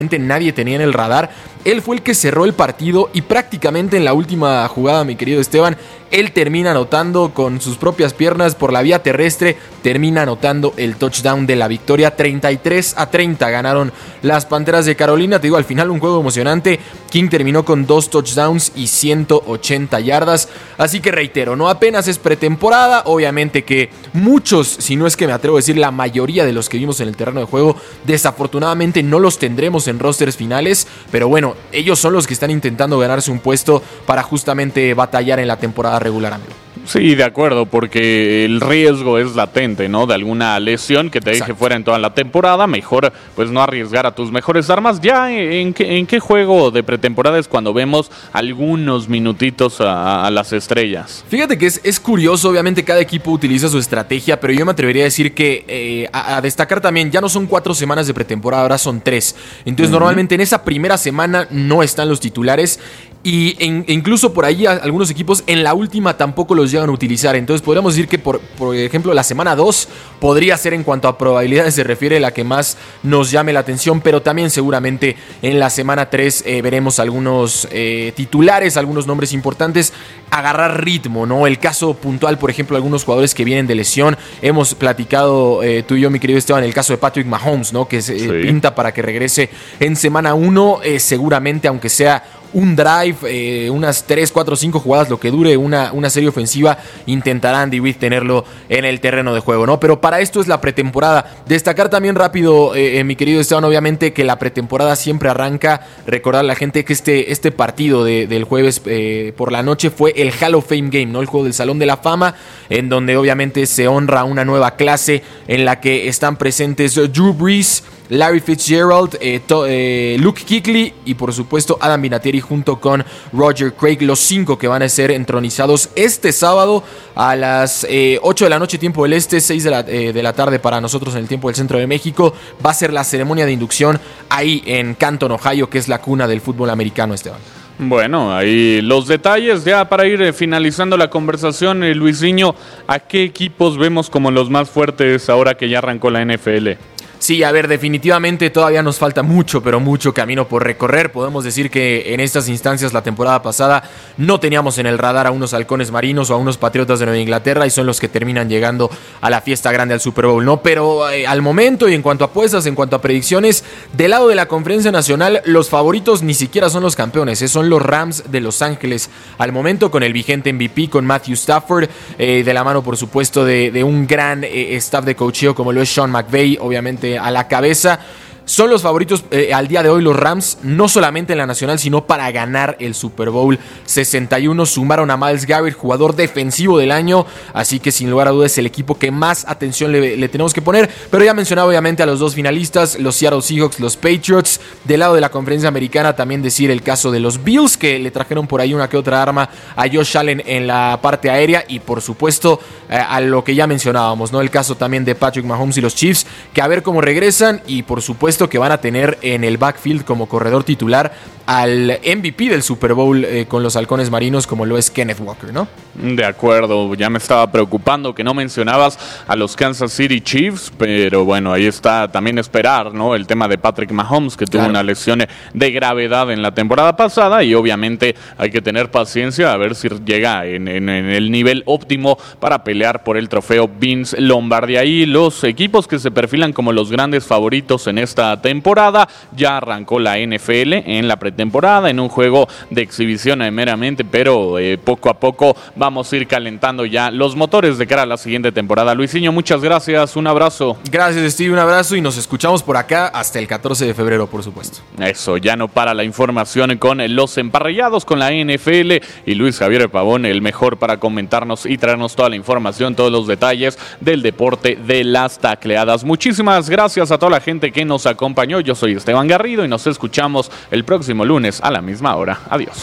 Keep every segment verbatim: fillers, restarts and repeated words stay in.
nadie tenía en el radar. Él fue el que cerró el partido y prácticamente en la última jugada, mi querido Esteban, él termina anotando con sus propias piernas por la vía terrestre, termina anotando el touchdown de la victoria. Treinta y tres a treinta ganaron las Panteras de Carolina. Te digo, al final un juego emocionante. King terminó con dos touchdowns y ciento ochenta yardas. Así que reitero, no apenas es pretemporada. Obviamente que muchos, si no es que me atrevo a decir la mayoría de los que vimos en el terreno de juego, desafortunadamente no los tendremos en rosters finales. Pero bueno, ellos son los que están intentando ganarse un puesto para justamente batallar en la temporada regular, amigo. Sí, de acuerdo, porque el riesgo es latente, ¿no? De alguna lesión que te deje fuera en toda la temporada. Mejor, pues, no arriesgar a tus mejores armas. Ya, ¿en qué, en qué juego de pretemporada es cuando vemos algunos minutitos a, a las estrellas? Fíjate que es, es curioso, obviamente cada equipo utiliza su estrategia, pero yo me atrevería a decir que eh, a, a destacar también, ya no son cuatro semanas de pretemporada, ahora son tres. Entonces, uh-huh. normalmente en esa primera semana no están los titulares. Y en, incluso por ahí algunos equipos en la última tampoco los llegan a utilizar. Entonces podríamos decir que por, por ejemplo la semana dos podría ser, en cuanto a probabilidades se refiere, la que más nos llame la atención. Pero también seguramente en la semana tres eh, veremos algunos eh, titulares, algunos nombres importantes agarrar ritmo, ¿no? El caso puntual, por ejemplo, algunos jugadores que vienen de lesión. Hemos platicado eh, tú y yo, mi querido Esteban, el caso de Patrick Mahomes, ¿no? Que se, sí. eh, pinta para que regrese en semana uno, eh, seguramente, aunque sea un drive, eh, unas tres, cuatro, cinco jugadas, lo que dure una, una serie ofensiva, intentará Andy Reid tenerlo en el terreno de juego, ¿no? Pero para esto es la pretemporada. Destacar también rápido, eh, eh, mi querido Esteban, obviamente que la pretemporada siempre arranca. Recordar a la gente que este, este partido de, del jueves eh, por la noche fue el Hall of Fame Game, ¿no? El juego del Salón de la Fama, en donde obviamente se honra una nueva clase en la que están presentes Drew Brees, Larry Fitzgerald, eh, to, eh, Luke Kuechly y por supuesto Adam Vinatieri junto con Roger Craig, los cinco que van a ser entronizados este sábado a las eh, ocho de la noche tiempo del este, seis de la, eh, de la tarde para nosotros en el tiempo del centro de México. Va a ser la ceremonia de inducción ahí en Canton, Ohio, que es la cuna del fútbol americano, Esteban. Bueno, ahí los detalles ya para ir eh, finalizando la conversación, eh, Luisinho, ¿a qué equipos vemos como los más fuertes ahora que ya arrancó la N F L? Sí, a ver, definitivamente todavía nos falta mucho, pero mucho camino por recorrer. Podemos decir que en estas instancias la temporada pasada no teníamos en el radar a unos halcones marinos o a unos patriotas de Nueva Inglaterra y son los que terminan llegando a la fiesta grande, al Super Bowl, ¿no? Pero eh, al momento y en cuanto a apuestas, en cuanto a predicciones, del lado de la Conferencia Nacional, los favoritos ni siquiera son los campeones, eh, son los Rams de Los Ángeles. Al momento con el vigente M V P, con Matthew Stafford, eh, de la mano por supuesto de, de un gran eh, staff de coacheo como lo es Sean McVay, obviamente a la cabeza. Son los favoritos eh, al día de hoy los Rams, no solamente en la nacional, sino para ganar el Super Bowl sesenta y uno. Sumaron a Myles Garrett, jugador defensivo del año, así que sin lugar a dudas es el equipo que más atención le, le tenemos que poner. Pero ya mencionaba obviamente a los dos finalistas, los Seattle Seahawks, los Patriots. Del lado de la conferencia americana también decir el caso de los Bills, que le trajeron por ahí una que otra arma a Josh Allen en la parte aérea. Y por supuesto eh, a lo que ya mencionábamos, ¿no? El caso también de Patrick Mahomes y los Chiefs, que a ver cómo regresan. Y por supuesto que van a tener en el backfield como corredor titular al M V P del Super Bowl eh, con los halcones marinos, como lo es Kenneth Walker, ¿no? De acuerdo, ya me estaba preocupando que no mencionabas a los Kansas City Chiefs, pero bueno, ahí está también esperar, ¿no? El tema de Patrick Mahomes, que tuvo claro. una lesión de gravedad en la temporada pasada, y obviamente hay que tener paciencia a ver si llega en, en, en el nivel óptimo para pelear por el trofeo Vince Lombardi. Ahí los equipos que se perfilan como los grandes favoritos en esta temporada. Ya arrancó la N F L en la pretemporada, en un juego de exhibición eh, meramente, pero eh, poco a poco vamos a ir calentando ya los motores de cara a la siguiente temporada. Luisinho, muchas gracias, un abrazo. Gracias, Steve, un abrazo y nos escuchamos por acá hasta el catorce de febrero, por supuesto. Eso, ya no para la información con los emparrillados, con la N F L y Luis Javier Pavón, el mejor para comentarnos y traernos toda la información, todos los detalles del deporte de las tacleadas. Muchísimas gracias a toda la gente que nos acompañó. Yo soy Esteban Garrido y nos escuchamos el próximo lunes a la misma hora. Adiós.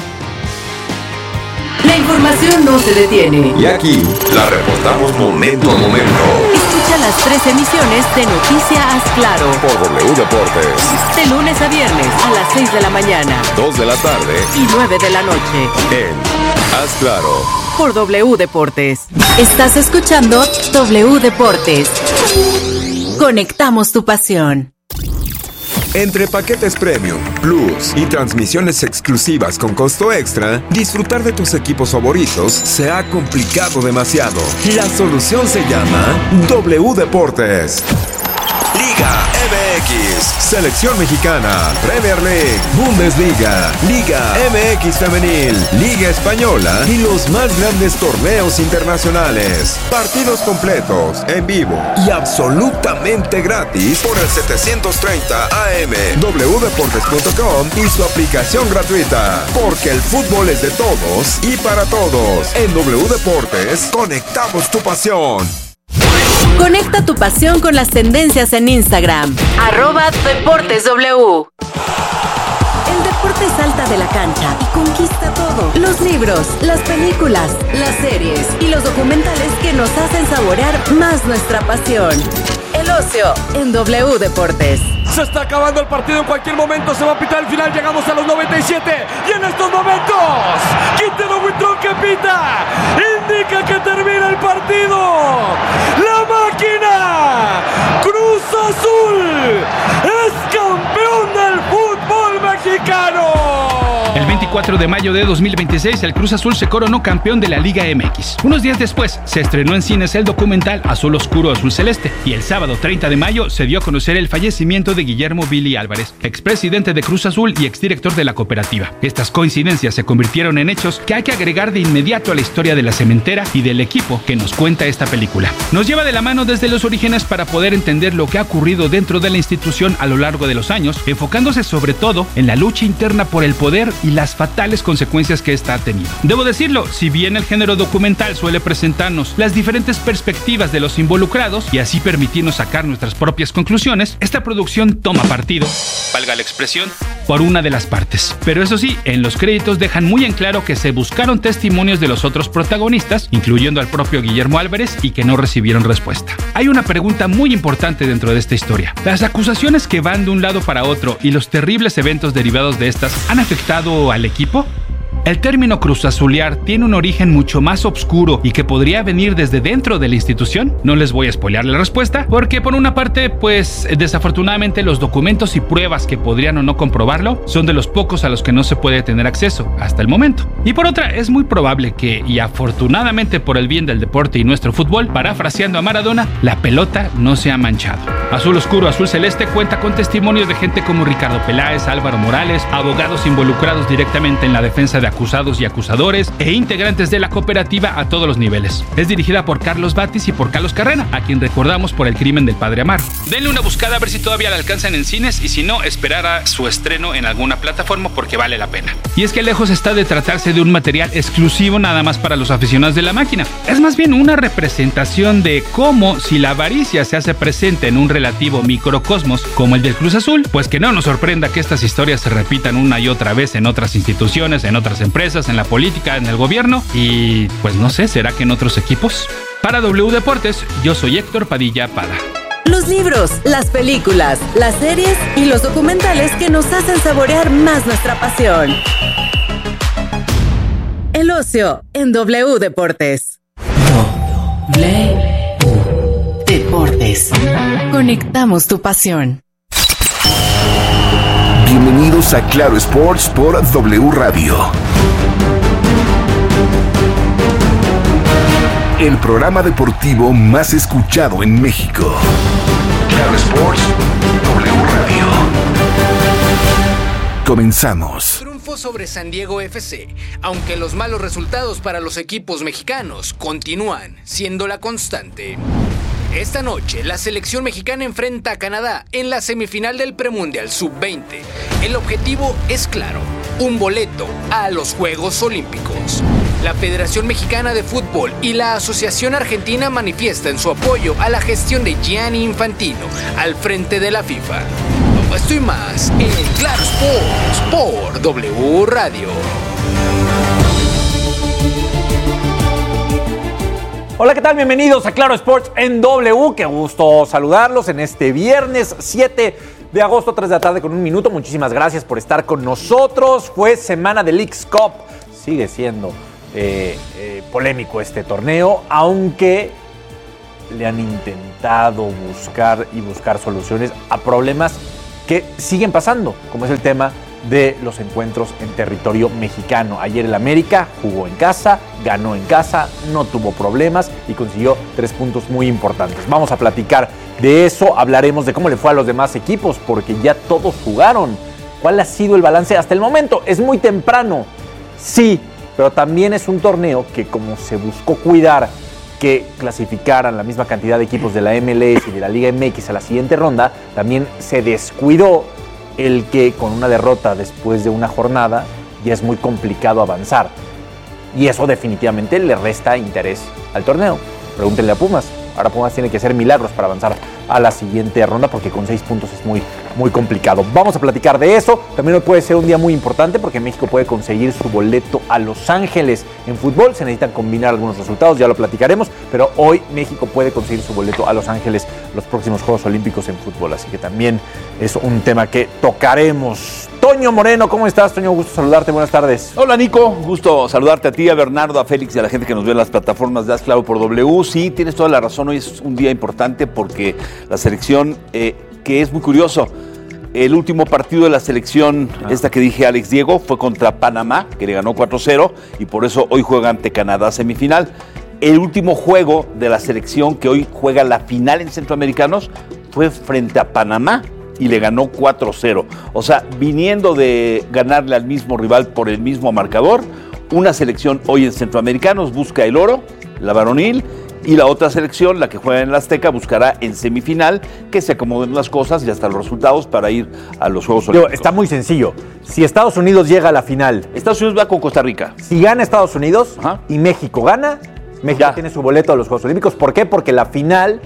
La información no se detiene. Y aquí la reportamos momento a momento. Escucha las tres emisiones de Noticia Haz Claro por W Deportes. De lunes a viernes a las seis de la mañana, dos de la tarde y nueve de la noche. En Haz Claro por W Deportes. Estás escuchando W Deportes. Conectamos tu pasión. Entre paquetes Premium, Plus y transmisiones exclusivas con costo extra, disfrutar de tus equipos favoritos se ha complicado demasiado. La solución se llama W Deportes. Liga M X, Selección Mexicana, Premier League, Bundesliga, Liga M X Femenil, Liga Española y los más grandes torneos internacionales. Partidos completos, en vivo y absolutamente gratis por el setecientos treinta A M, w deportes punto com y su aplicación gratuita. Porque el fútbol es de todos y para todos. En W Deportes, conectamos tu pasión. Conecta tu pasión con las tendencias en Instagram. Arroba Deportes W. El deporte salta de la cancha y conquista todo. Los libros, las películas, las series y los documentales que nos hacen saborear más nuestra pasión. El ocio en W Deportes. Se está acabando el partido, en cualquier momento se va a pitar el final, llegamos a los noventa y siete y en estos momentos Quintero Huitrón que pita indica que termina el partido. La máquina Cruz Azul es campeón del fútbol mexicano. El veinticuatro de mayo de dos mil veintiséis, el Cruz Azul se coronó campeón de la Liga M X. Unos días después, se estrenó en cines el documental Azul Oscuro, Azul Celeste. Y el sábado treinta de mayo se dio a conocer el fallecimiento de Guillermo Billy Álvarez, expresidente de Cruz Azul y exdirector de la cooperativa. Estas coincidencias se convirtieron en hechos que hay que agregar de inmediato a la historia de la cementera y del equipo que nos cuenta esta película. Nos lleva de la mano desde los orígenes para poder entender lo que ha ocurrido dentro de la institución a lo largo de los años, enfocándose sobre todo en la lucha interna por el poder y las fatales consecuencias que esta ha tenido. Debo decirlo, si bien el género documental suele presentarnos las diferentes perspectivas de los involucrados y así permitirnos sacar nuestras propias conclusiones, esta producción toma partido, valga la expresión, por una de las partes. Pero eso sí, en los créditos dejan muy en claro que se buscaron testimonios de los otros protagonistas, incluyendo al propio Guillermo Álvarez, y que no recibieron respuesta. Hay una pregunta muy importante dentro de esta historia. ¿Las acusaciones que van de un lado para otro y los terribles eventos derivados de estas han afectado al equipo? El término cruzazulear tiene un origen mucho más oscuro y que podría venir desde dentro de la institución. No les voy a spoilear la respuesta, porque por una parte, pues desafortunadamente los documentos y pruebas que podrían o no comprobarlo son de los pocos a los que no se puede tener acceso hasta el momento. Y por otra, es muy probable que, y afortunadamente por el bien del deporte y nuestro fútbol, parafraseando a Maradona, la pelota no se ha manchado. Azul Oscuro, Azul Celeste cuenta con testimonios de gente como Ricardo Peláez, Álvaro Morales, abogados involucrados directamente en la defensa de acusados y acusadores e integrantes de la cooperativa a todos los niveles. Es dirigida por Carlos Batis y por Carlos Carrera, a quien recordamos por el crimen del padre Amaro. Denle una buscada a ver si todavía la alcanzan en cines y si no, esperar a su estreno en alguna plataforma porque vale la pena. Y es que lejos está de tratarse de un material exclusivo nada más para los aficionados de la máquina. Es más bien una representación de cómo, si la avaricia se hace presente en un relativo microcosmos como el del Cruz Azul, pues que no nos sorprenda que estas historias se repitan una y otra vez en otras instituciones, en otras empresas, en la política, en el gobierno y pues no sé, ¿será que en otros equipos? Para W Deportes, yo soy Héctor Padilla Pada. Los libros, las películas, las series y los documentales que nos hacen saborear más nuestra pasión. El ocio en W Deportes. W Deportes. Conectamos tu pasión. Bienvenidos a Claro Sports por W Radio. El programa deportivo más escuchado en México. Claro Sports, W Radio. Comenzamos. Triunfo sobre San Diego F C, aunque los malos resultados para los equipos mexicanos continúan siendo la constante. Esta noche, la selección mexicana enfrenta a Canadá en la semifinal del Premundial sub veinte. El objetivo es claro, un boleto a los Juegos Olímpicos. La Federación Mexicana de Fútbol y la Asociación Argentina manifiestan su apoyo a la gestión de Gianni Infantino al frente de la FIFA. Esto y más en Claro Sports por W Radio. Hola, ¿qué tal? Bienvenidos a Claro Sports en W. Qué gusto saludarlos en este viernes siete de agosto, tres de la tarde con un minuto. Muchísimas gracias por estar con nosotros. Fue semana de Leagues Cup. Sigue siendo eh, eh, polémico este torneo, aunque le han intentado buscar y buscar soluciones a problemas que siguen pasando, como es el tema de los encuentros en territorio mexicano. Ayer el América jugó en casa, ganó en casa, no tuvo problemas y consiguió tres puntos muy importantes. Vamos a platicar de eso, hablaremos de cómo le fue a los demás equipos, porque ya todos jugaron. ¿Cuál ha sido el balance hasta el momento? Es muy temprano, sí, pero también es un torneo que, como se buscó cuidar que clasificaran la misma cantidad de equipos de la M L S y de la Liga M X a la siguiente ronda, también se descuidó el que con una derrota después de una jornada ya es muy complicado avanzar. Y eso definitivamente le resta interés al torneo. Pregúntenle a Pumas. Ahora Pumas tiene que hacer milagros para avanzar a la siguiente ronda porque con seis puntos es muy, muy complicado. Vamos a platicar de eso. También hoy puede ser un día muy importante porque México puede conseguir su boleto a Los Ángeles. En fútbol se necesitan combinar algunos resultados, ya lo platicaremos, pero hoy México puede conseguir su boleto a Los Ángeles los próximos Juegos Olímpicos en fútbol. Así que también es un tema que tocaremos. Toño Moreno, ¿cómo estás, Toño? Gusto saludarte, buenas tardes. Hola, Nico, gusto saludarte a ti, a Bernardo, a Félix y a la gente que nos ve en las plataformas de Haz Claro por W. Sí, tienes toda la razón, hoy es un día importante porque la selección, eh, que es muy curioso, el último partido de la selección, ah. esta que dije Alex Diego, fue contra Panamá, que le ganó cuatro cero, y por eso hoy juega ante Canadá semifinal. El último juego de la selección que hoy juega la final en Centroamericanos fue frente a Panamá, y le ganó cuatro cero. O sea, viniendo de ganarle al mismo rival por el mismo marcador, una selección hoy en Centroamericanos busca el oro, la varonil, y la otra selección, la que juega en la Azteca, buscará en semifinal que se acomoden las cosas y hasta los resultados para ir a los Juegos Olímpicos. Está muy sencillo. Si Estados Unidos llega a la final... Estados Unidos va con Costa Rica. Si gana Estados Unidos Ajá. y México gana, México ya tiene su boleto a los Juegos Olímpicos. ¿Por qué? Porque la final...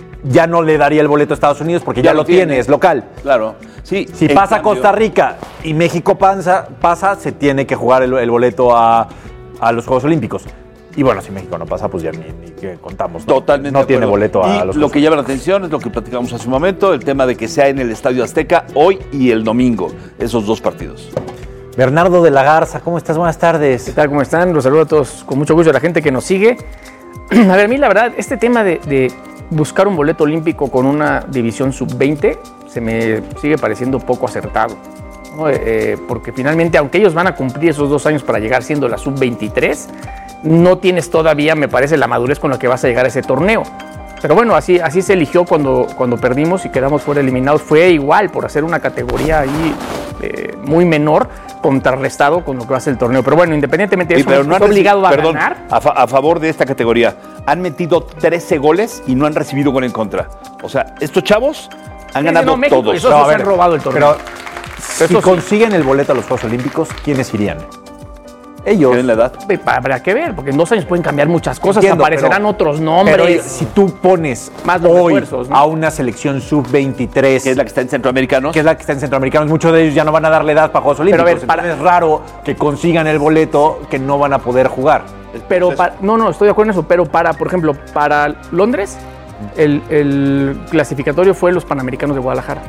ya no le daría el boleto a Estados Unidos porque ya, ya lo tiene, tiene, es local. Claro, sí. Si pasa cambio... Costa Rica y México pasa, pasa se tiene que jugar el, el boleto a, a los Juegos Olímpicos. Y bueno, si México no pasa, pues ya ni, ni que contamos. ¿no? Totalmente. No tiene boleto a, y a los lo que llama la atención es lo que platicamos hace un momento, el tema de que sea en el Estadio Azteca hoy y el domingo, esos dos partidos. Bernardo de la Garza, ¿cómo estás? Buenas tardes. ¿Qué tal? ¿Cómo están? Los saludo a todos con mucho gusto a la gente que nos sigue. A ver, a mí la verdad, este tema de... de buscar un boleto olímpico con una división sub veinte se me sigue pareciendo poco acertado, ¿no? eh, porque finalmente, aunque ellos van a cumplir esos dos años para llegar siendo la sub veintitrés, no tienes todavía, me parece, la madurez con la que vas a llegar a ese torneo. Pero bueno, así, así se eligió cuando, cuando perdimos y quedamos fuera eliminados. Fue igual por hacer una categoría ahí eh, muy menor, contrarrestado con lo que va a ser el torneo. Pero bueno, independientemente de eso, sí, no está obligado a perdón, ganar. A, fa a favor de esta categoría, han metido trece goles y no han recibido gol en contra. O sea, estos chavos han sí, ganado no, México, todos. Esos no, se han robado el torneo. Pero si sí. consiguen el boleto a los Juegos Olímpicos, ¿quiénes irían? Ellos. ¿Tienen la edad? Habrá que ver, porque en dos años pueden cambiar muchas cosas, Entiendo, aparecerán pero, otros nombres. Pero si tú pones más hoy refuerzos, ¿no? a una selección sub veintitrés, que es la que está en Centroamericanos, que es la que está en Centroamericanos, muchos de ellos ya no van a darle edad para Juegos Olímpicos. Pero a ver, para... es raro que consigan el boleto que no van a poder jugar. Pero para, no, no, estoy de acuerdo en eso, pero para, por ejemplo, para Londres, el, el clasificatorio fue los Panamericanos de Guadalajara.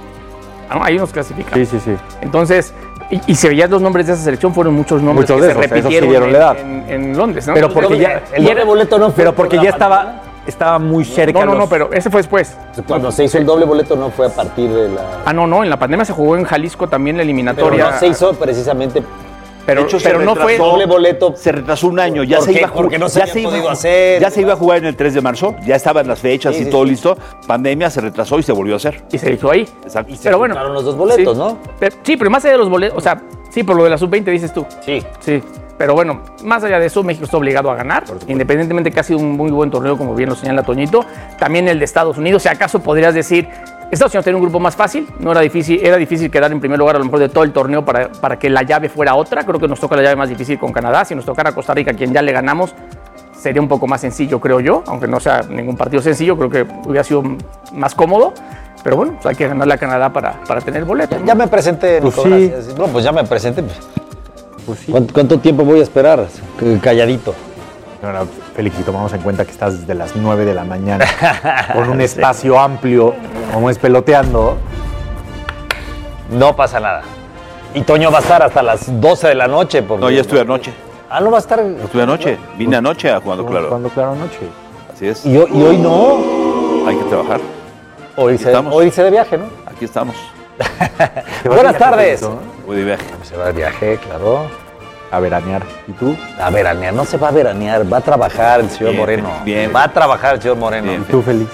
Ah, no, ahí nos clasifican. Sí, sí, sí. Entonces, y, y se veían los nombres de esa selección, fueron muchos nombres muchos que de esos, se repitieron esos sí en, en, en Londres, ¿no? Pero porque ya el doble boleto no fue pero porque ya estaba, estaba muy cerca. No, no, los... no, pero ese fue después. Cuando se hizo el doble boleto no fue a partir de la... Ah, no, no, en la pandemia se jugó en Jalisco también la eliminatoria. Pero no se hizo precisamente... Pero, hecho, pero no fue doble boleto. Se retrasó un año. Ya se iba a jugar. Porque no se ya había se podido iba, hacer. Ya se iba a jugar en el tres de marzo. Ya estaban las fechas sí, y sí, todo sí. listo. Pandemia se retrasó y se volvió a hacer. Y se hizo ahí. Exacto. Y se pero bueno, los dos boletos, sí, ¿no? Pero, sí, pero más allá de los boletos, o sea, sí, por lo de la sub veinte dices tú. Sí. Sí. Pero bueno, más allá de eso, México está obligado a ganar, independientemente que ha sido un muy buen torneo, como bien lo señala Toñito. También el de Estados Unidos, si acaso podrías decir, Estados Unidos tenía un grupo más fácil, no era difícil, era difícil quedar en primer lugar a lo mejor de todo el torneo para, para que la llave fuera otra. Creo que nos toca la llave más difícil con Canadá. Si nos tocara a Costa Rica, a quien ya le ganamos, sería un poco más sencillo, creo yo, aunque no sea ningún partido sencillo, creo que hubiera sido más cómodo. Pero bueno, pues hay que ganarle a Canadá para, para tener boleto, ¿no? Ya me presenté, pues Nico, sí. gracias. No, pues ya me presenté. Pues sí. ¿Cuánto, ¿Cuánto tiempo voy a esperar? Calladito. Bueno, Félix, si tomamos en cuenta que estás desde las nueve de la mañana con un espacio amplio, como es peloteando. No pasa nada. Y Toño va a estar hasta las doce de la noche. Porque... No, ya estuve anoche. Ah, no va a estar. Estuve anoche. Vine anoche a jugando claro. Jugando claro anoche. Así es. ¿Y, y hoy no? Hay que trabajar. Hoy se, hoy se de viaje, ¿no? Aquí estamos. Buenas tardes. Voy de viaje. Se va de viaje, claro. A veranear. ¿Y tú? A veranear. No se va a veranear, va a trabajar el señor Bien, Moreno. bien. Va a trabajar el señor Moreno. Bien. ¿Y tú, Félix?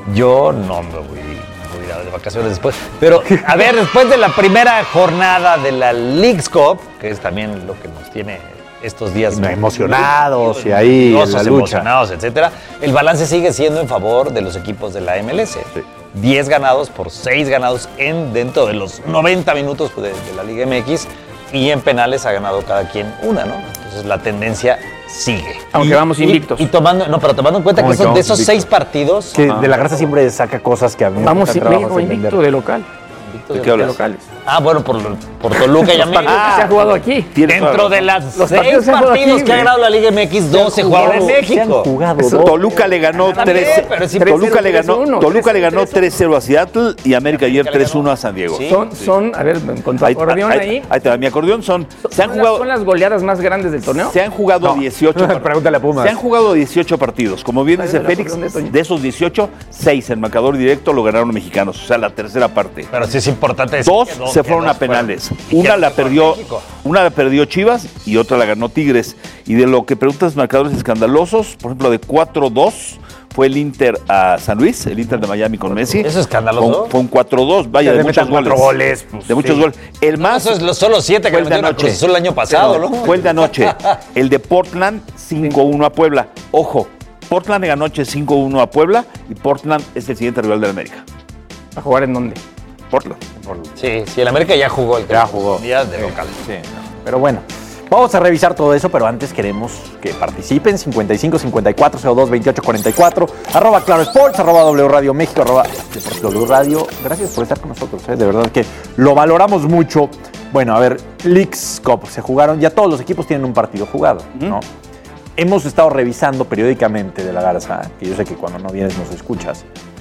Yo no me voy, me voy a ir de vacaciones después. Pero, a ver, después de la primera jornada de la Leagues Cup, que es también lo que nos tiene estos días No, emocionados y ahí en la lucha. emocionados, etcétera. El balance sigue siendo en favor de los equipos de la M L S. Sí. diez ganados por seis ganados en dentro de los noventa minutos de, de la Liga M X, y en penales ha ganado cada quien una, ¿no? Entonces la tendencia sigue. Aunque Y- vamos invictos. Y, y tomando, no, pero tomando en cuenta que ¿Cómo que son, de vamos esos invictos? seis partidos, Que de la Garza siempre saca cosas que a mí me Vamos cuestan in- trabajo México entender. invicto de local. ¿De qué De hablas? locales. ah, bueno, por, por Toluca y América. Partidos que se ha jugado aquí. Tienes toda Dentro la de razón. las Los seis partidos se han jugado partidos aquí, que ha güey. ganado la Liga M X, dos se jugaron en Se han México. jugado Eso- dos. Toluca le ganó Está tres. bien, pero sí, Toluca le ganó, tres uno, Toluca le tres ganó uno. tres cero a Seattle y América ayer América le tres uno ganó. a San Diego. Sí. Son, son, a ver, con tu Ahí, acordeón ahí- ahí. ahí te va mi acordeón. Son, se han ¿Son las- jugado, ¿Son las goleadas más grandes del torneo? se han jugado dieciocho partidos. Pregúntale a Pumas. Se han jugado dieciocho partidos. Como bien Ahí dice va el Félix, acordeón de Toño. de esos dieciocho, seis en marcador directo lo ganaron los mexicanos. O sea, la tercera parte. Pero sí es importante decir Dos que dos- se que fueron dos a penales. fueron- y Una que la dos fueron perdió, México. una la perdió Chivas y otra la ganó Tigres. Y de lo que preguntas marcadores escandalosos, por ejemplo, de cuatro dos fue el Inter a San Luis, el Inter de Miami con Messi. ¿Eso es escandaloso? Fue, un- fue un cuatro dos, vaya, Que de le muchos metan cuatro goles. goles, pues, de muchos sí. goles. El más Eso es lo- son los siete que fue el de metieron a anoche. Cruz Azul el año pasado, ¿no? Fue el de anoche. El de Portland cinco uno a Puebla. Ojo, Portland le ganó anoche cinco uno a Puebla y Portland es el siguiente rival de la América. ¿A jugar en dónde? Portland. Sí, sí, el América ya jugó el Ya jugó. día de local. Sí, no. Pero bueno, vamos a revisar todo eso, pero antes queremos que participen. cincuenta y cinco, cincuenta y cuatro, cero dos, veintiocho, cuarenta y cuatro, arroba Claro Sports, arroba W Radio México, arroba Deportes W Radio. Gracias por estar con nosotros, ¿eh? De verdad que lo valoramos mucho. Bueno, a ver, Leagues Cup, se jugaron, ya todos los equipos tienen un partido jugado, ¿no? Hemos estado revisando periódicamente de la Garza, que yo sé que cuando no vienes nos escuchas,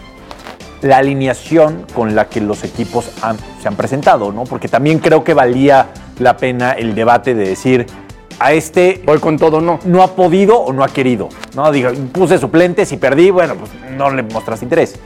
la alineación con la que los equipos han- se han presentado, ¿no? Porque también creo que valía la pena el debate de decir, a este Voy con todo, no. no ha podido o no ha querido, ¿no? Digo, puse suplentes y perdí, bueno, pues no le mostraste interés.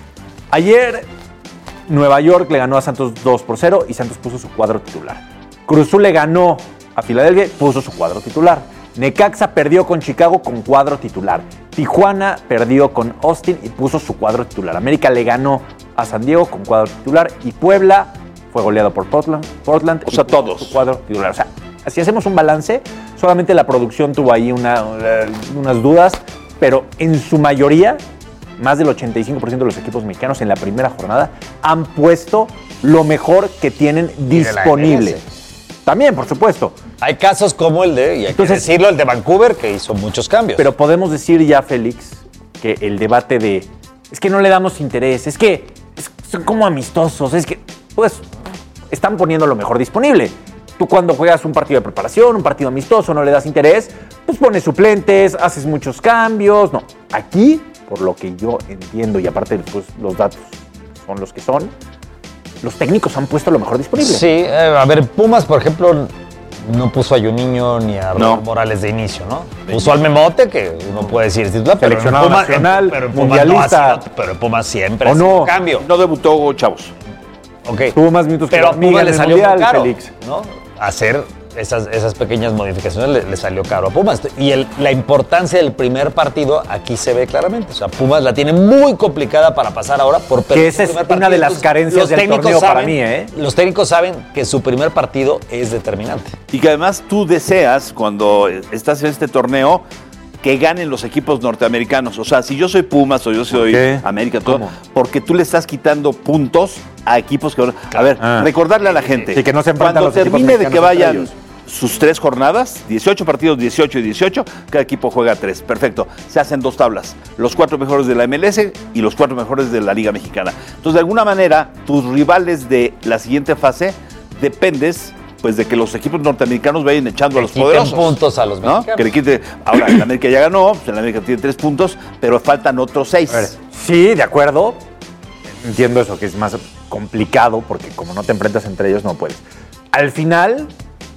Ayer Nueva York le ganó a Santos dos por cero y Santos puso su cuadro titular. Cruz Azul le ganó a Filadelfia, puso su cuadro titular. Necaxa perdió con Chicago con cuadro titular. Tijuana perdió con Austin y puso su cuadro titular. América le ganó a San Diego con cuadro titular y Puebla fue goleado por Portland. Portland O y sea, puso todos. su cuadro titular. O sea, si hacemos un balance, solamente la producción tuvo ahí una- unas dudas, pero en su mayoría, más del ochenta y cinco por ciento de los equipos mexicanos en la primera jornada han puesto lo mejor que tienen de la disponible. M L S. También, por supuesto. Hay casos como el de, y hay Entonces- que decirlo, el de Vancouver, que hizo muchos cambios. Pero podemos decir ya, Félix, que el debate de es que no le damos interés, es que es- son como amistosos, es que, pues, están poniendo lo mejor disponible. Tú cuando juegas un partido de preparación, un partido amistoso, no le das interés, pues pones suplentes, haces muchos cambios. No, aquí, por lo que yo entiendo, y aparte pues, los datos son los que son, los técnicos han puesto lo mejor disponible. Sí, eh, a ver, Pumas, por ejemplo, no puso a Juninho ni a No. Raúl Morales de inicio, ¿no? Puso al Memote, que uno puede decir es titular, pero en Seleccionado Pumas- nacional, en- pero en Pumas no ha mundialista. sido- pero en Pumas siempre ¿O ha sido no? un cambio. No debutó Chavos. Ok. Tuvo más minutos que Pero a Hormiga Pumas en le el salió Mundial, muy caro, Félix. ¿no? Hacer esas, esas pequeñas modificaciones le, le salió caro a Pumas. Y el- la importancia del primer partido aquí se ve claramente. O sea, Pumas la tiene muy complicada para pasar ahora por perder Que esa su es primer una partido. de las Entonces, carencias los del técnicos torneo para saben- mí, ¿eh? Los técnicos saben que su primer partido es determinante. Y que además tú deseas, cuando estás en este torneo, que ganen los equipos norteamericanos. O sea, si yo soy Pumas o yo soy qué? América, todo, ¿Cómo? porque tú le estás quitando puntos a equipos que... A ver, Ah. recordarle a la gente, Sí, que no se enfrentan cuando los equipos termine de que mexicanos entre vayan ellos. sus tres jornadas, dieciocho partidos, dieciocho y dieciocho, cada equipo juega tres. Perfecto. Se hacen dos tablas. Los cuatro mejores de la M L S y los cuatro mejores de la Liga Mexicana. Entonces, de alguna manera, tus rivales de la siguiente fase dependes pues de que los equipos norteamericanos vayan echando a los quiten poderosos. puntos a los ¿no? mexicanos. Que le quite. Ahora, el América ya ganó, pues el América tiene tres puntos, pero faltan otros seis. A ver, sí, de acuerdo. Entiendo eso, que es más complicado porque como no te enfrentas entre ellos, no puedes. Al final,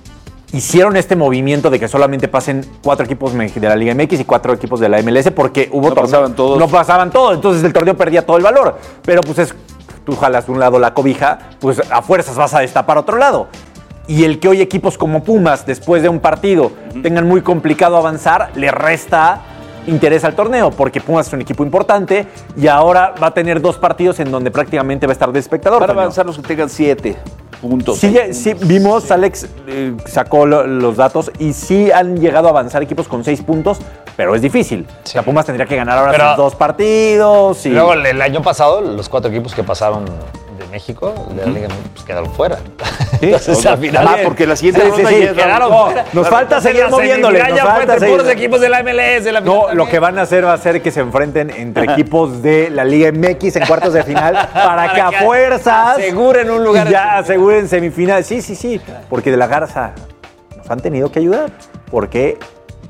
hicieron este movimiento de que solamente pasen cuatro equipos de la Liga M X y cuatro equipos de la M L S porque hubo No torneos- pasaban todos. No pasaban todos, entonces el torneo perdía todo el valor. Pero pues es tú jalas de un lado la cobija, pues a fuerzas vas a destapar otro lado. Y el que hoy equipos como Pumas, después de un partido, uh-huh. tengan muy complicado avanzar, le resta interés al torneo, porque Pumas es un equipo importante y ahora va a tener dos partidos en donde prácticamente va a estar de espectador. Para avanzar los que tengan siete puntos. Sí, sí vimos, Alex eh, sacó lo, los datos y sí han llegado a avanzar equipos con seis puntos, pero es difícil. Sí. O sea, Pumas tendría que ganar ahora pero, sus dos partidos. Y... Luego, el año pasado, los cuatro equipos que pasaron de México, de la Liga, pues quedaron fuera. ¿Sí? Entonces, al final, ah, porque la siguiente sí, ronda sí, sí, ya quedaron no, fuera. Nos falta seguir moviéndole. Nos falta seguir. Puros equipos de la M L S. La no, también. Lo que van a hacer va a ser que se enfrenten entre equipos de la Liga M X en cuartos de final para, para que a fuerzas aseguren un lugar. Ya aseguren semifinal. Sí, sí, sí. Porque de la Garza nos han tenido que ayudar. Porque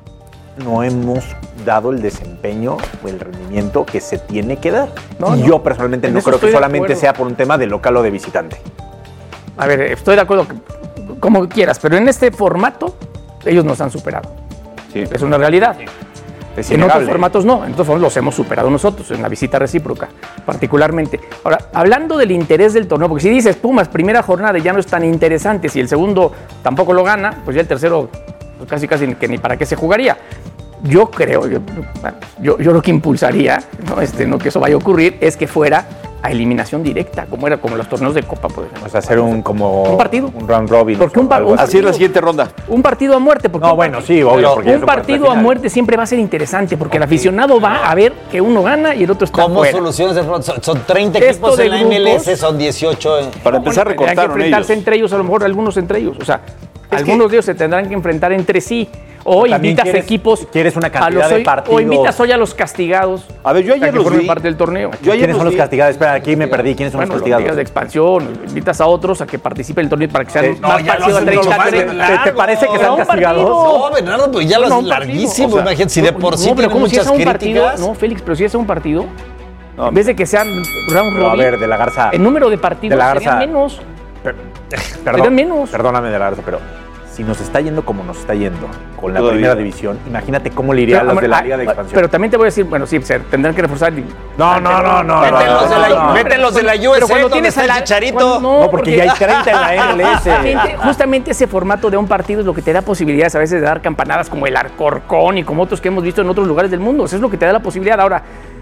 no hemos dado el desempeño o el rendimiento que se tiene que dar. No, y no. Yo personalmente en no creo que solamente sea por un tema de local o de visitante. A ver, estoy de acuerdo, como quieras, pero en este formato ellos nos han superado. Sí. Es una realidad. Sí. Es en otros formatos no, en otros formatos los hemos superado nosotros, en la visita recíproca, particularmente. Ahora, hablando del interés del torneo, porque si dices, Pumas, primera jornada ya no es tan interesante, si el segundo tampoco lo gana, pues ya el tercero pues casi casi que ni para qué se jugaría. Yo creo, yo, yo, yo lo que impulsaría, no, este, no que eso vaya a ocurrir, es que fuera a eliminación directa, como era como los torneos de Copa, por ejemplo. O sea, hacer un como un partido, un round robin. Porque un, pa- un así partido, es la siguiente ronda. Un partido a muerte. Porque no, bueno, sí, obvio. Porque un partido a muerte siempre va a ser interesante, porque okay. el aficionado va a ver que uno gana y el otro está ¿Cómo fuera. soluciones de son, son treinta equipos de en la grupos, M L S, son dieciocho. En... Para empezar a recortar. Hay que enfrentarse ellos. entre ellos, a lo mejor algunos entre ellos. O sea, es algunos que... de ellos se tendrán que enfrentar entre sí. O invitas quieres, equipos quieres una cantidad a los, de partidos. O invitas hoy a los castigados. A ver, yo ayer que los formen vi. parte del torneo. Yo ayer ¿Quiénes son los vi? castigados? Espera, aquí me perdí. ¿Quiénes son bueno, los castigados? Los de expansión. Invitas a otros a que participen en el torneo para que sean eh, más no, parecidos a treinta. ¿Te, ¿Te parece que sean castigados? No, Bernardo, pues ya lo es larguísimo. O sea, imagínate, si de por sí no, pero como si es un críticas. partido, no, Félix, pero si es un partido, no, en vez de que sean round robin, a ver, de la Garza. El número de partidos de la Garza, serían menos. Per, perdón, serían menos. Perdóname de la Garza, pero si nos está yendo como nos está yendo con la Todavía. primera división, imagínate cómo le iría pero, a los de la Liga de Expansión. Pero también te voy a decir, bueno, sí, tendrán que reforzar. No, no, no, no. Vete los de la U S A, cuando tienes el Chicharito. No, no, porque ya hay treinta en la M L S. Justamente, justamente ese formato de un partido es lo que te da posibilidades a veces de dar campanadas como el Alcorcón y como otros que hemos visto en otros lugares del mundo. Eso es lo que te da la posibilidad. Ahora,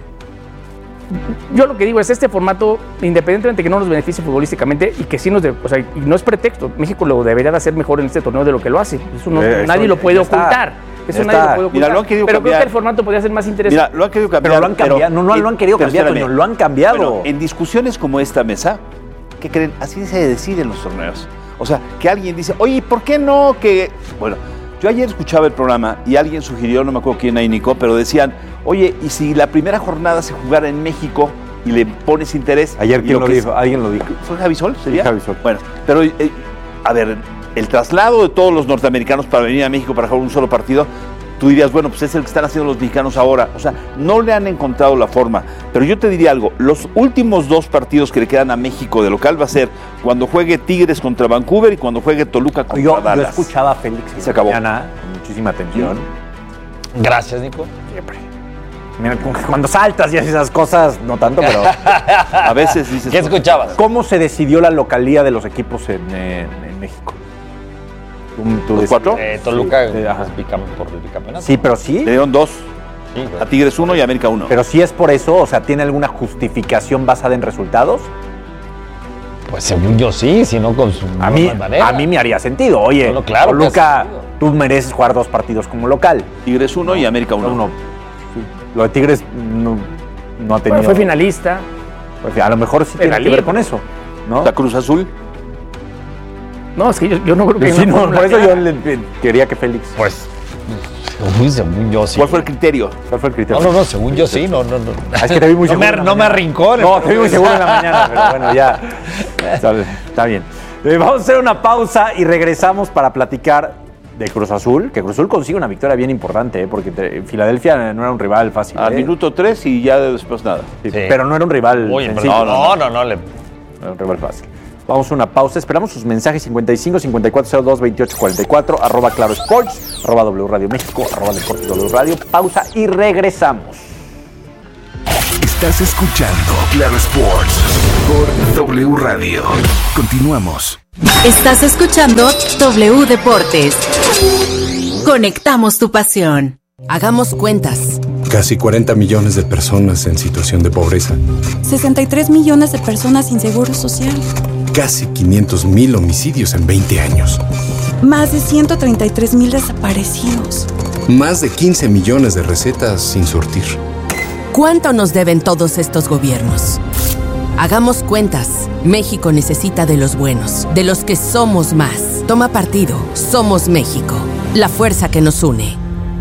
yo lo que digo es este formato, independientemente de que no nos beneficie futbolísticamente y que sí nos, de, o sea, y no es pretexto, México lo debería de hacer mejor en este torneo de lo que lo hace. Eso, no, eh, nadie eso, lo puede ocultar. Eso nadie lo puede ocultar. Mira, lo han querido pero cambiar. creo que el formato podría ser más interesante. Mira, lo han querido cambiar. Pero lo han cambiado. Pero, no, no lo han querido cambiar, Toño, lo han cambiado. Bueno, en discusiones como esta mesa, ¿qué creen? Así se deciden los torneos. O sea, que alguien dice, oye, ¿por qué no? Que bueno, yo ayer escuchaba el programa y alguien sugirió, no me acuerdo quién ahí, Nico, pero decían, oye, ¿y si la primera jornada se jugara en México y le pones interés? Ayer quién lo dijo, alguien lo dijo. ¿Fue Javi Sol? ¿Sería? Sí, Javi Sol. Bueno, pero eh, a ver, el traslado de todos los norteamericanos para venir a México para jugar un solo partido, tú dirías, bueno, pues es el que están haciendo los mexicanos ahora. O sea, no le han encontrado la forma. Pero yo te diría algo, los últimos dos partidos que le quedan a México de local va a ser cuando juegue Tigres contra Vancouver y cuando juegue Toluca contra yo, Dallas. Yo escuchaba a Félix y se acabó. Mañana, con muchísima atención. Gracias, Nico. Siempre. Mira, cuando saltas y haces esas cosas, no tanto, pero a veces dices... ¿Qué escuchabas? ¿Cómo se decidió la localía de los equipos en, en, en México? ¿Tú, ¿Los cuatro? Eh, Toluca, sí, ajá. por el bicampeonato. Sí, pero sí. Le dieron dos. Sí, claro. A Tigres uno y a América uno. Pero si es por eso, o sea, ¿tiene alguna justificación basada en resultados? Pues según yo sí, si no con su a mí, a mí me haría sentido. Oye, no, claro, Toluca, tú mereces jugar dos partidos como local. Tigres uno no, y América uno. uno. Sí. Lo de Tigres no, no ha tenido... Bueno, fue finalista. Pues, a lo mejor sí tiene que ver con eso, ¿no? ¿La Cruz Azul? No, es que yo, yo no creo que... Sí, no, por eso yo le, quería que Félix... Pues... Uy, según yo sí. ¿Cuál fue el criterio? ¿Cuál fue el criterio? No, no, no, según yo sí, no, no, no. Es que te vi muy no seguro. Me, no me arrincó. No, te vi muy seguro en la mañana, pero bueno, ya. Está bien. Eh, vamos a hacer una pausa y regresamos para platicar de Cruz Azul, que Cruz Azul consigue una victoria bien importante, ¿eh? Porque te, Filadelfia no era un rival fácil. Al ¿eh? minuto tres y ya después nada. Sí, sí. Pero no era un rival Oye, sencillo. No, no, no, no, le... no era un rival fácil. Vamos a una pausa. Esperamos sus mensajes cincuenta y cinco, cincuenta y cuatro, cero dos, veintiocho, cuarenta y cuatro, arroba Claro Sports, arroba W Radio México, arroba Deportes W Radio. Pausa y regresamos. Estás escuchando Claro Sports por W Radio. Continuamos. Estás escuchando W Deportes. Conectamos tu pasión. Hagamos cuentas. Casi cuarenta millones de personas en situación de pobreza. sesenta y tres millones de personas sin seguro social. Casi quinientos mil homicidios en veinte años. Más de ciento treinta y tres mil desaparecidos. Más de quince millones de recetas sin surtir. ¿Cuánto nos deben todos estos gobiernos? Hagamos cuentas. México necesita de los buenos, de los que somos más. Toma partido. Somos México. La fuerza que nos une.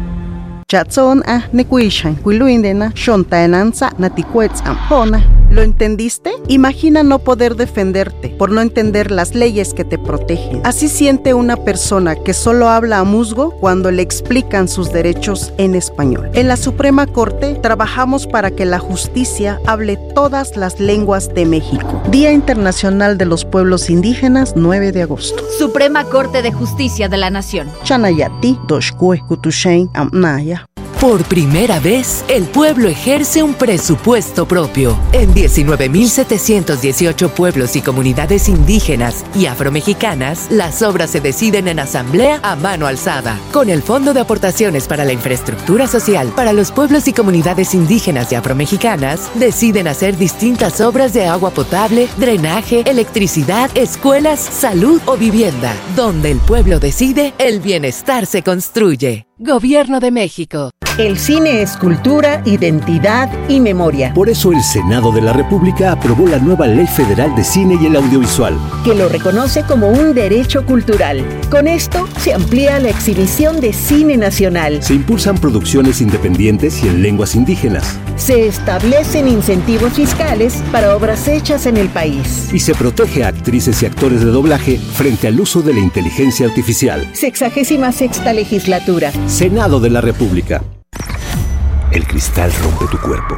Chatson a nekuishan, kuiluindena, shontaenanza, natikuetzam, hona. ¿Lo entendiste? Imagina no poder defenderte por no entender las leyes que te protegen. Así siente una persona que solo habla a musgo cuando le explican sus derechos en español. En la Suprema Corte trabajamos para que la justicia hable todas las lenguas de México. Día Internacional de los Pueblos Indígenas, nueve de agosto. Suprema Corte de Justicia de la Nación. Chanayati, Doshkue, Kutushain, Amnaya. Por primera vez, el pueblo ejerce un presupuesto propio. En diecinueve mil setecientos dieciocho pueblos y comunidades indígenas y afromexicanas, las obras se deciden en asamblea a mano alzada. Con el Fondo de Aportaciones para la Infraestructura Social para los pueblos y comunidades indígenas y afromexicanas, deciden hacer distintas obras de agua potable, drenaje, electricidad, escuelas, salud o vivienda. Donde el pueblo decide, el bienestar se construye. Gobierno de México. El cine es cultura, identidad y memoria. Por eso el Senado de la República aprobó la nueva Ley Federal de Cine y el Audiovisual, que lo reconoce como un derecho cultural. Con esto se amplía la exhibición de cine nacional. Se impulsan producciones independientes y en lenguas indígenas. Se establecen incentivos fiscales para obras hechas en el país. Y se protege a actrices y actores de doblaje frente al uso de la inteligencia artificial. Sexagésima sexta legislatura. Senado de la República. El cristal rompe tu cuerpo.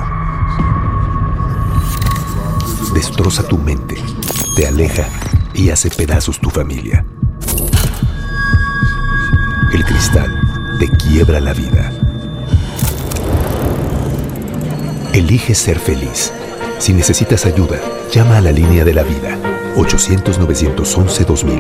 Destroza tu mente. Te aleja y hace pedazos tu familia. El cristal te quiebra la vida. Elige ser feliz. Si necesitas ayuda, llama a la línea de la vida. ochocientos, novecientos once, dos mil.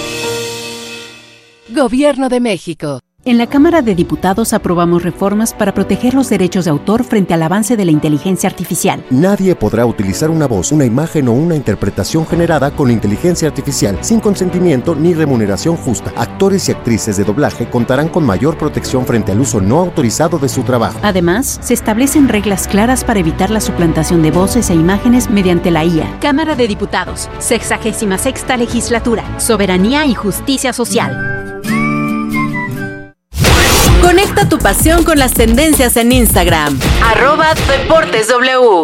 Gobierno de México. En la Cámara de Diputados aprobamos reformas para proteger los derechos de autor frente al avance de la inteligencia artificial. Nadie podrá utilizar una voz, una imagen o una interpretación generada con inteligencia artificial sin consentimiento ni remuneración justa. Actores y actrices de doblaje contarán con mayor protección frente al uso no autorizado de su trabajo. Además, se establecen reglas claras para evitar la suplantación de voces e imágenes mediante la I A. Cámara de Diputados, sexagésima sexta legislatura, soberanía y justicia social. Conecta tu pasión con las tendencias en Instagram. Arroba Deportes W.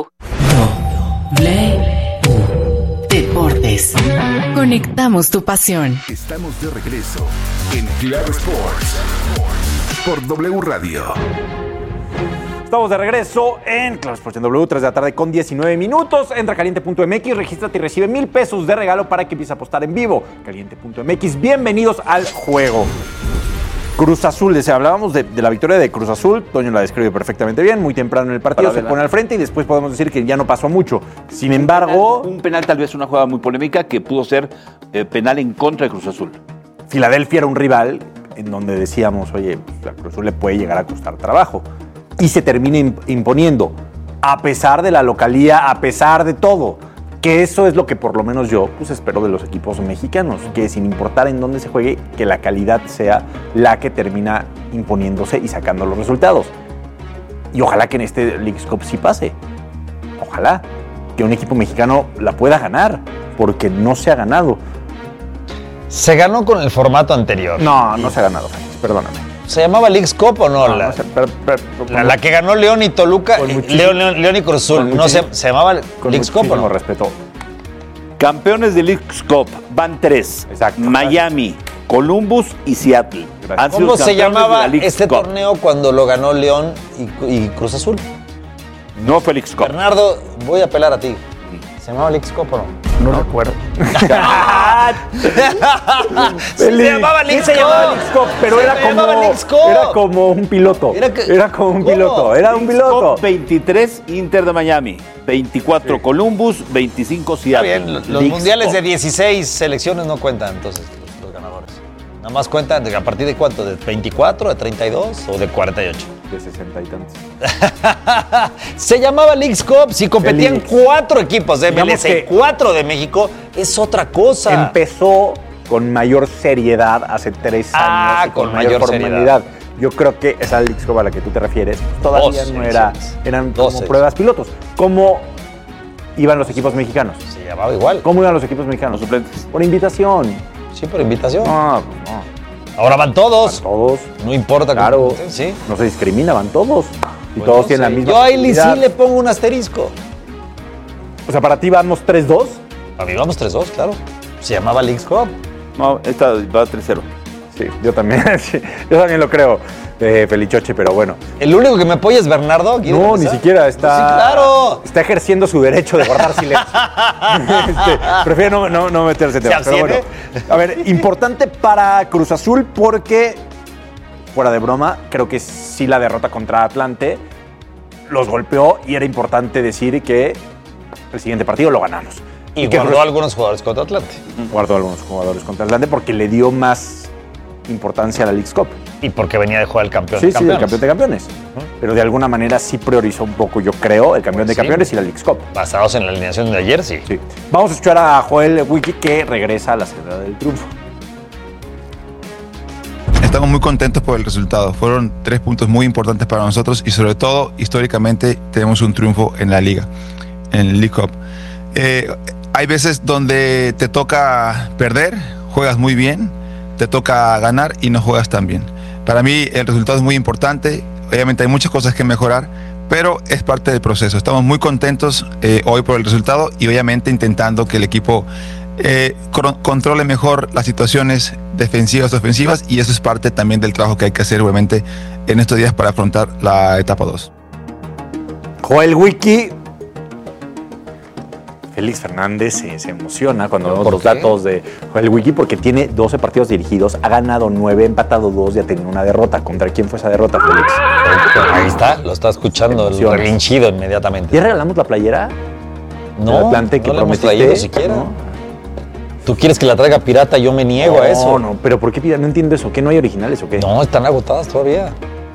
W. Deportes. Conectamos tu pasión. Estamos de regreso en Claro Sports por W Radio. Estamos de regreso en Claro Sports en W, tres de la tarde con diecinueve minutos. Entra a caliente punto m x, regístrate y recibe mil pesos de regalo para que empieces a apostar en vivo. caliente punto m x, bienvenidos al juego. Cruz Azul, desde hablábamos de, de la victoria de Cruz Azul, Toño la describe perfectamente bien, muy temprano en el partido, se pone al frente y después podemos decir que ya no pasó mucho. Sin embargo... Un penal, un penal tal vez una jugada muy polémica que pudo ser eh, penal en contra de Cruz Azul. Filadelfia era un rival en donde decíamos, oye, a Cruz Azul le puede llegar a costar trabajo. Y se termina imponiendo, a pesar de la localía, a pesar de todo. Que eso es lo que por lo menos yo pues, espero de los equipos mexicanos, que sin importar en dónde se juegue, que la calidad sea la que termina imponiéndose y sacando los resultados. Y ojalá que en este Leagues Cup sí pase. Ojalá que un equipo mexicano la pueda ganar, porque no se ha ganado. Se ganó con el formato anterior. No, no se ha ganado, perdóname. ¿Se llamaba Leagues Cup o no? no, la, no sé, pero, pero, pero, la, la que ganó León y Toluca, León, León, León y Cruz Azul. No se, se llamaba Leagues Cup o no. Respeto. Campeones de Leagues Cup van tres. Exacto. Miami, Columbus y Seattle. ¿Cómo se llamaba este Cup. torneo cuando lo ganó León y, y Cruz Azul? No fue Leagues Cup. Bernardo, voy a apelar a ti. ¿Se llamaba Leagues Cup o no? No, no recuerdo. Se llamaba Leagues se llamaba Leagues Cup, pero se era como, era como un piloto. Era, que, era como un ¿cómo? piloto, era un piloto. Cup veintitrés Inter de Miami, veinticuatro sí. Columbus, veinticinco Seattle. Bien, los Leagues mundiales Cup. De dieciséis selecciones no cuentan entonces los, los ganadores. Nada más cuentan de, a partir de cuánto, de veinticuatro, de treinta y dos o de cuarenta y ocho. De sesenta y tantos. Se llamaba Leagues Cup, si competían cuatro equipos de M L S y cuatro de México, es otra cosa. Empezó con mayor seriedad hace tres ah, años. Con, con mayor, mayor formalidad. Yo creo que esa Leagues Cup a la que tú te refieres todavía Dos, no era, eran como Dos, pruebas pilotos. ¿Cómo iban los equipos mexicanos? Se llamaba igual. ¿Cómo iban los equipos mexicanos? Los suplentes. Por invitación. Sí, por invitación. No, no. Ahora van todos. Van todos. No importa. Claro. ¿Sí? No se discrimina, van todos. Y pues todos no tienen sé. la misma. Yo ahí sí le pongo un asterisco. O sea, para ti vamos tres dos. Para mí vamos tres dos, claro. Se llamaba Leagues Cup. No, esta va tres cero. Sí, yo también. Sí, yo también lo creo. Eh, Felichoche, pero bueno. ¿El único que me apoya es Bernardo? No, ni siquiera está. Pues sí, claro. Está ejerciendo su derecho de guardar silencio. este, prefiero no, no, no meterse en temas. Pero bueno. A ver, importante para Cruz Azul porque, fuera de broma, creo que sí la derrota contra Atlante los golpeó y era importante decir que el siguiente partido lo ganamos. Y, y guardó Cruz... algunos jugadores contra Atlante. Guardó algunos jugadores contra Atlante porque le dio más importancia a la Leagues Cup. Y porque venía de jugar el campeón sí, de campeones. Sí, el campeón de campeones. Uh-huh. Pero de alguna manera sí priorizó un poco, yo creo, el campeón pues de sí. campeones y la Leagues Cup. Basados en la alineación de ayer, sí. sí. Vamos a escuchar a Joel Wiki que regresa a la senda del triunfo. Estamos muy contentos por el resultado. Fueron tres puntos muy importantes para nosotros y sobre todo, históricamente, tenemos un triunfo en la Liga, en el League Cup. Eh, hay veces donde te toca perder, juegas muy bien, te toca ganar y no juegas tan bien. Para mí el resultado es muy importante, obviamente hay muchas cosas que mejorar, pero es parte del proceso. Estamos muy contentos eh, hoy por el resultado y obviamente intentando que el equipo eh, controle mejor las situaciones defensivas o ofensivas y eso es parte también del trabajo que hay que hacer obviamente en estos días para afrontar la etapa dos. Joel Wiki. Félix Fernández se, se emociona cuando vemos los qué? datos de Joel Wiki porque tiene doce partidos dirigidos, ha ganado nueve, empatado dos y ha tenido una derrota. ¿Contra quién fue esa derrota, Félix? Ahí está, lo está escuchando, el relinchido inmediatamente. ¿Ya regalamos la playera? No, Atlante que no la hemos traído siquiera. ¿No? ¿Tú quieres que la traiga pirata? Yo me niego no, a eso. No, no, pero ¿por qué pirata? No entiendo eso. ¿Qué no hay originales o qué? No, están agotadas todavía.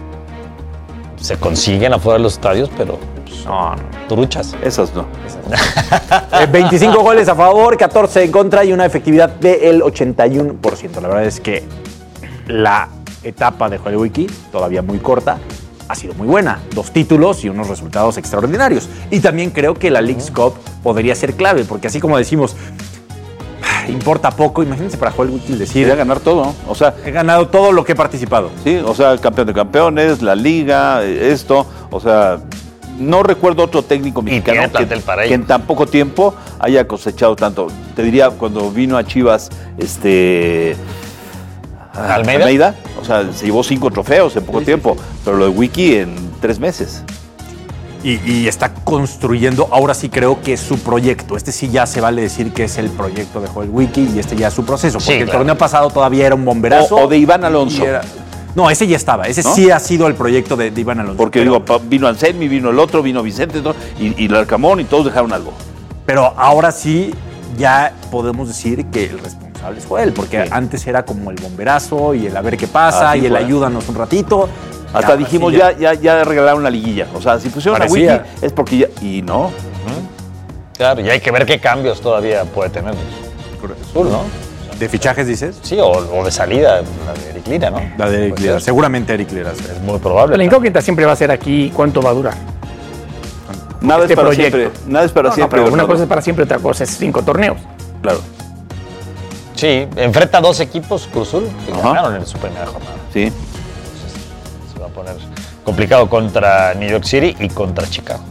Se consiguen afuera de los estadios, pero... Pues, no, no. Truchas. Esas no. Esas no. eh, veinticinco goles a favor, catorce en contra y una efectividad del ochenta y uno por ciento. La verdad es que la etapa de Joel Wiki, todavía muy corta, ha sido muy buena. Dos títulos y unos resultados extraordinarios. Y también creo que la Leagues Cup podría ser clave, porque así como decimos... importa poco, imagínense para Joel Wiki decir... Quería ganar todo, o sea... He ganado todo lo que he participado. Sí, o sea, campeón de campeones, la liga, esto, o sea... No recuerdo otro técnico mexicano que, que en tan poco tiempo haya cosechado tanto. Te diría, cuando vino a Chivas, este... ¿Almeida? Almeida, o sea, se llevó cinco trofeos en poco sí, tiempo, sí, sí. Pero lo de Wiki en tres meses. Y, y está construyendo, ahora sí creo que es su proyecto. Este sí ya se vale decir que es el proyecto de Joel Wiki y este ya es su proceso. Porque sí, claro. El torneo pasado todavía era un bomberazo. O, o de Iván Alonso. Era, no, ese ya estaba. Ese ¿no? sí ha sido el proyecto de, de Iván Alonso. Porque pero, digo, vino Anselmi, vino el otro, vino Vicente ¿no? y, y Larcamón y todos dejaron algo. Pero ahora sí ya podemos decir que el responsable es Joel. Porque sí. Antes era como el bomberazo y el a ver qué pasa ah, sí, y el fue. ayúdanos un ratito. Hasta ya, dijimos, ya, ya, ya regalaron la liguilla. O sea, si pusieron Parecía. a Wiki es porque ya... Y no. ¿Mm? Claro, y hay que ver qué cambios todavía puede tener Azul, ¿no? ¿De fichajes dices? Sí, o, o de salida, la de Eric Lira, ¿no? La de Eric Lira, seguramente Eric Lira. Es muy probable. La incógnita siempre va a ser aquí cuánto va a durar. Nada este es para proyecto. siempre. Nada es para no, siempre. No, pero una cosa es para siempre, otra cosa es cinco torneos. Claro. Sí, enfrenta a dos equipos, Cruz Azul, que Ajá. ganaron en su primera jornada. Sí. Va a poner complicado contra New York City y contra Chicago.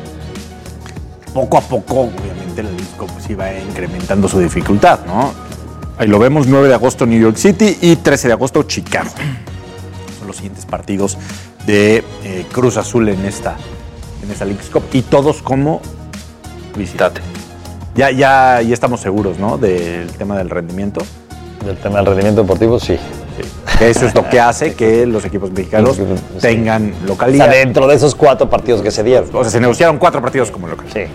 Poco a poco, obviamente, el disco pues iba incrementando su dificultad, ¿no? Ahí lo vemos, nueve de agosto New York City y trece de agosto Chicago. Son los siguientes partidos de eh, Cruz Azul en esta, en esta Leagues Cup y todos como visitante. Ya, ya, ya estamos seguros, ¿no? Del tema del rendimiento. Del tema del rendimiento deportivo, sí. sí. Eso es lo que hace que los equipos mexicanos sí. tengan localidad. O sea, dentro de esos cuatro partidos que se dieron. O sea, se negociaron cuatro partidos como local. Sí.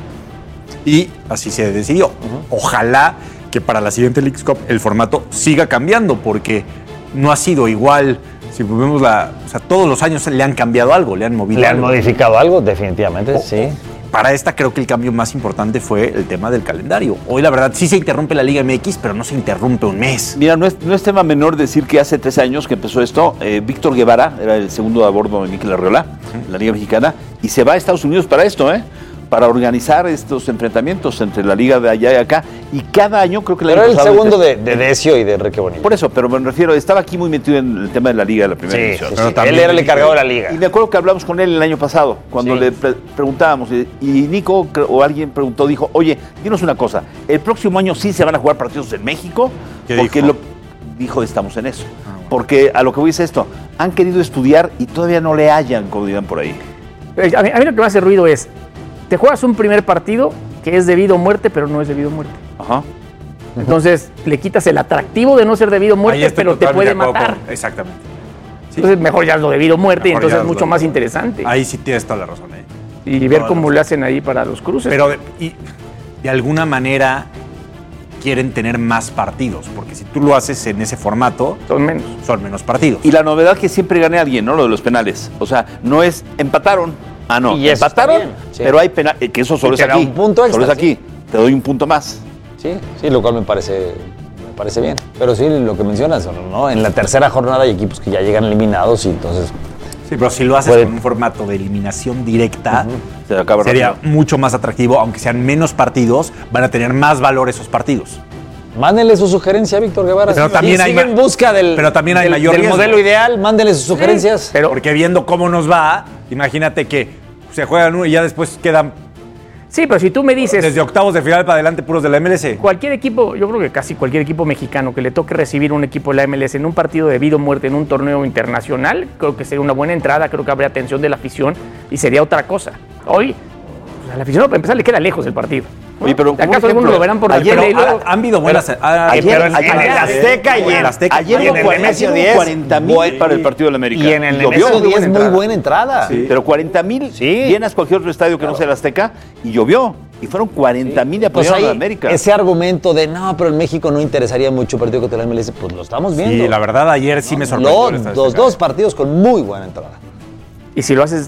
Y así se decidió. Uh-huh. Ojalá que para la siguiente Leagues Cup el formato siga cambiando, porque no ha sido igual. Si vemos la, o sea, todos los años le han cambiado algo, le han movido Le algo. han modificado algo, definitivamente, o, sí. Para esta creo que el cambio más importante fue el tema del calendario. Hoy la verdad sí se interrumpe la Liga M X, pero no se interrumpe un mes. Mira, no es, no es tema menor decir que hace tres años que empezó esto, eh, Víctor Guevara era el segundo a bordo de Mikel Arriola, uh-huh. la Liga Mexicana, y se va a Estados Unidos para esto, ¿eh? Para organizar estos enfrentamientos entre la liga de allá y acá, y cada año creo que la Pero era el pasado, segundo de, de Decio y de Enrique Bonilla. Por eso, pero me refiero, estaba aquí muy metido en el tema de la liga de la primera sí, división. Sí, sí. Pero él era el encargado de la liga. Y me acuerdo que hablamos con él el año pasado, cuando sí. le pre- preguntábamos, y Nico o alguien preguntó, dijo, oye, dinos una cosa, ¿el próximo año sí se van a jugar partidos en México? ¿Qué Porque dijo? Lo, dijo, estamos en eso. Ah, bueno. Porque a lo que voy es esto, han querido estudiar y todavía no le hallan, como dirán por ahí. A mí, a mí lo que me hace ruido es, te juegas un primer partido que es debido a muerte, pero no es debido a muerte. Ajá. Entonces, le quitas el atractivo de no ser debido a muerte, pero te puede matar. Con, exactamente. Sí. Entonces, mejor ya es lo debido a muerte mejor y entonces es mucho más debido. interesante. Ahí sí tienes toda la razón. ¿eh? Y toda ver cómo le hacen ahí para los cruces. Pero de, y, de alguna manera quieren tener más partidos, porque si tú lo haces en ese formato, son menos. Son menos partidos. Y la novedad que siempre gane alguien, ¿no? Lo de los penales. O sea, no es empataron. Ah, no, y empataron, sí. pero hay penal, que eso solo es aquí. Un punto extra, solo es aquí. Sí. Te doy un punto más. Sí, sí, lo cual me parece, me parece bien. Pero sí, lo que mencionas, ¿no? En la tercera jornada hay equipos que ya llegan eliminados y entonces... Sí, pero si lo haces puede... con un formato de eliminación directa, uh-huh. Se acaba sería rápido. Mucho más atractivo, aunque sean menos partidos, van a tener más valor esos partidos. Mándenle su sugerencia a Víctor Guevara. Pero también sí, hay sigue en busca del, pero también hay del, mayor del riesgo. modelo ideal, mándenle sus sugerencias. Sí, pero porque viendo cómo nos va, imagínate que se juegan uno y ya después quedan... Sí, pero si tú me dices... Desde octavos de final para adelante puros de la M L S. Cualquier equipo, yo creo que casi cualquier equipo mexicano que le toque recibir un equipo de la M L S en un partido de vida o muerte en un torneo internacional, creo que sería una buena entrada, creo que habría atención de la afición y sería otra cosa. Hoy, pues, a la afición para empezar le queda lejos el partido. Oye, pero ¿acaso algunos lo verán por ayer, la tele? No, han habido buenas... Ayer, ayer, ayer, ayer, en el Azteca y en el Azteca. Ayer hubo cuarenta mil para el partido del América. Y en el Nemesio diez muy buena entrada. Sí. Pero cuarenta mil sí. llenas cualquier otro estadio que claro. no sea el Azteca y llovió. Y fueron cuarenta mil sí. apoyaron pues a América. Ese argumento de no, pero en México no interesaría mucho partido contra la M L S, pues lo estamos viendo. Sí, la verdad ayer sí no, me sorprendió. Los dos, dos partidos con muy buena entrada. Y si lo haces,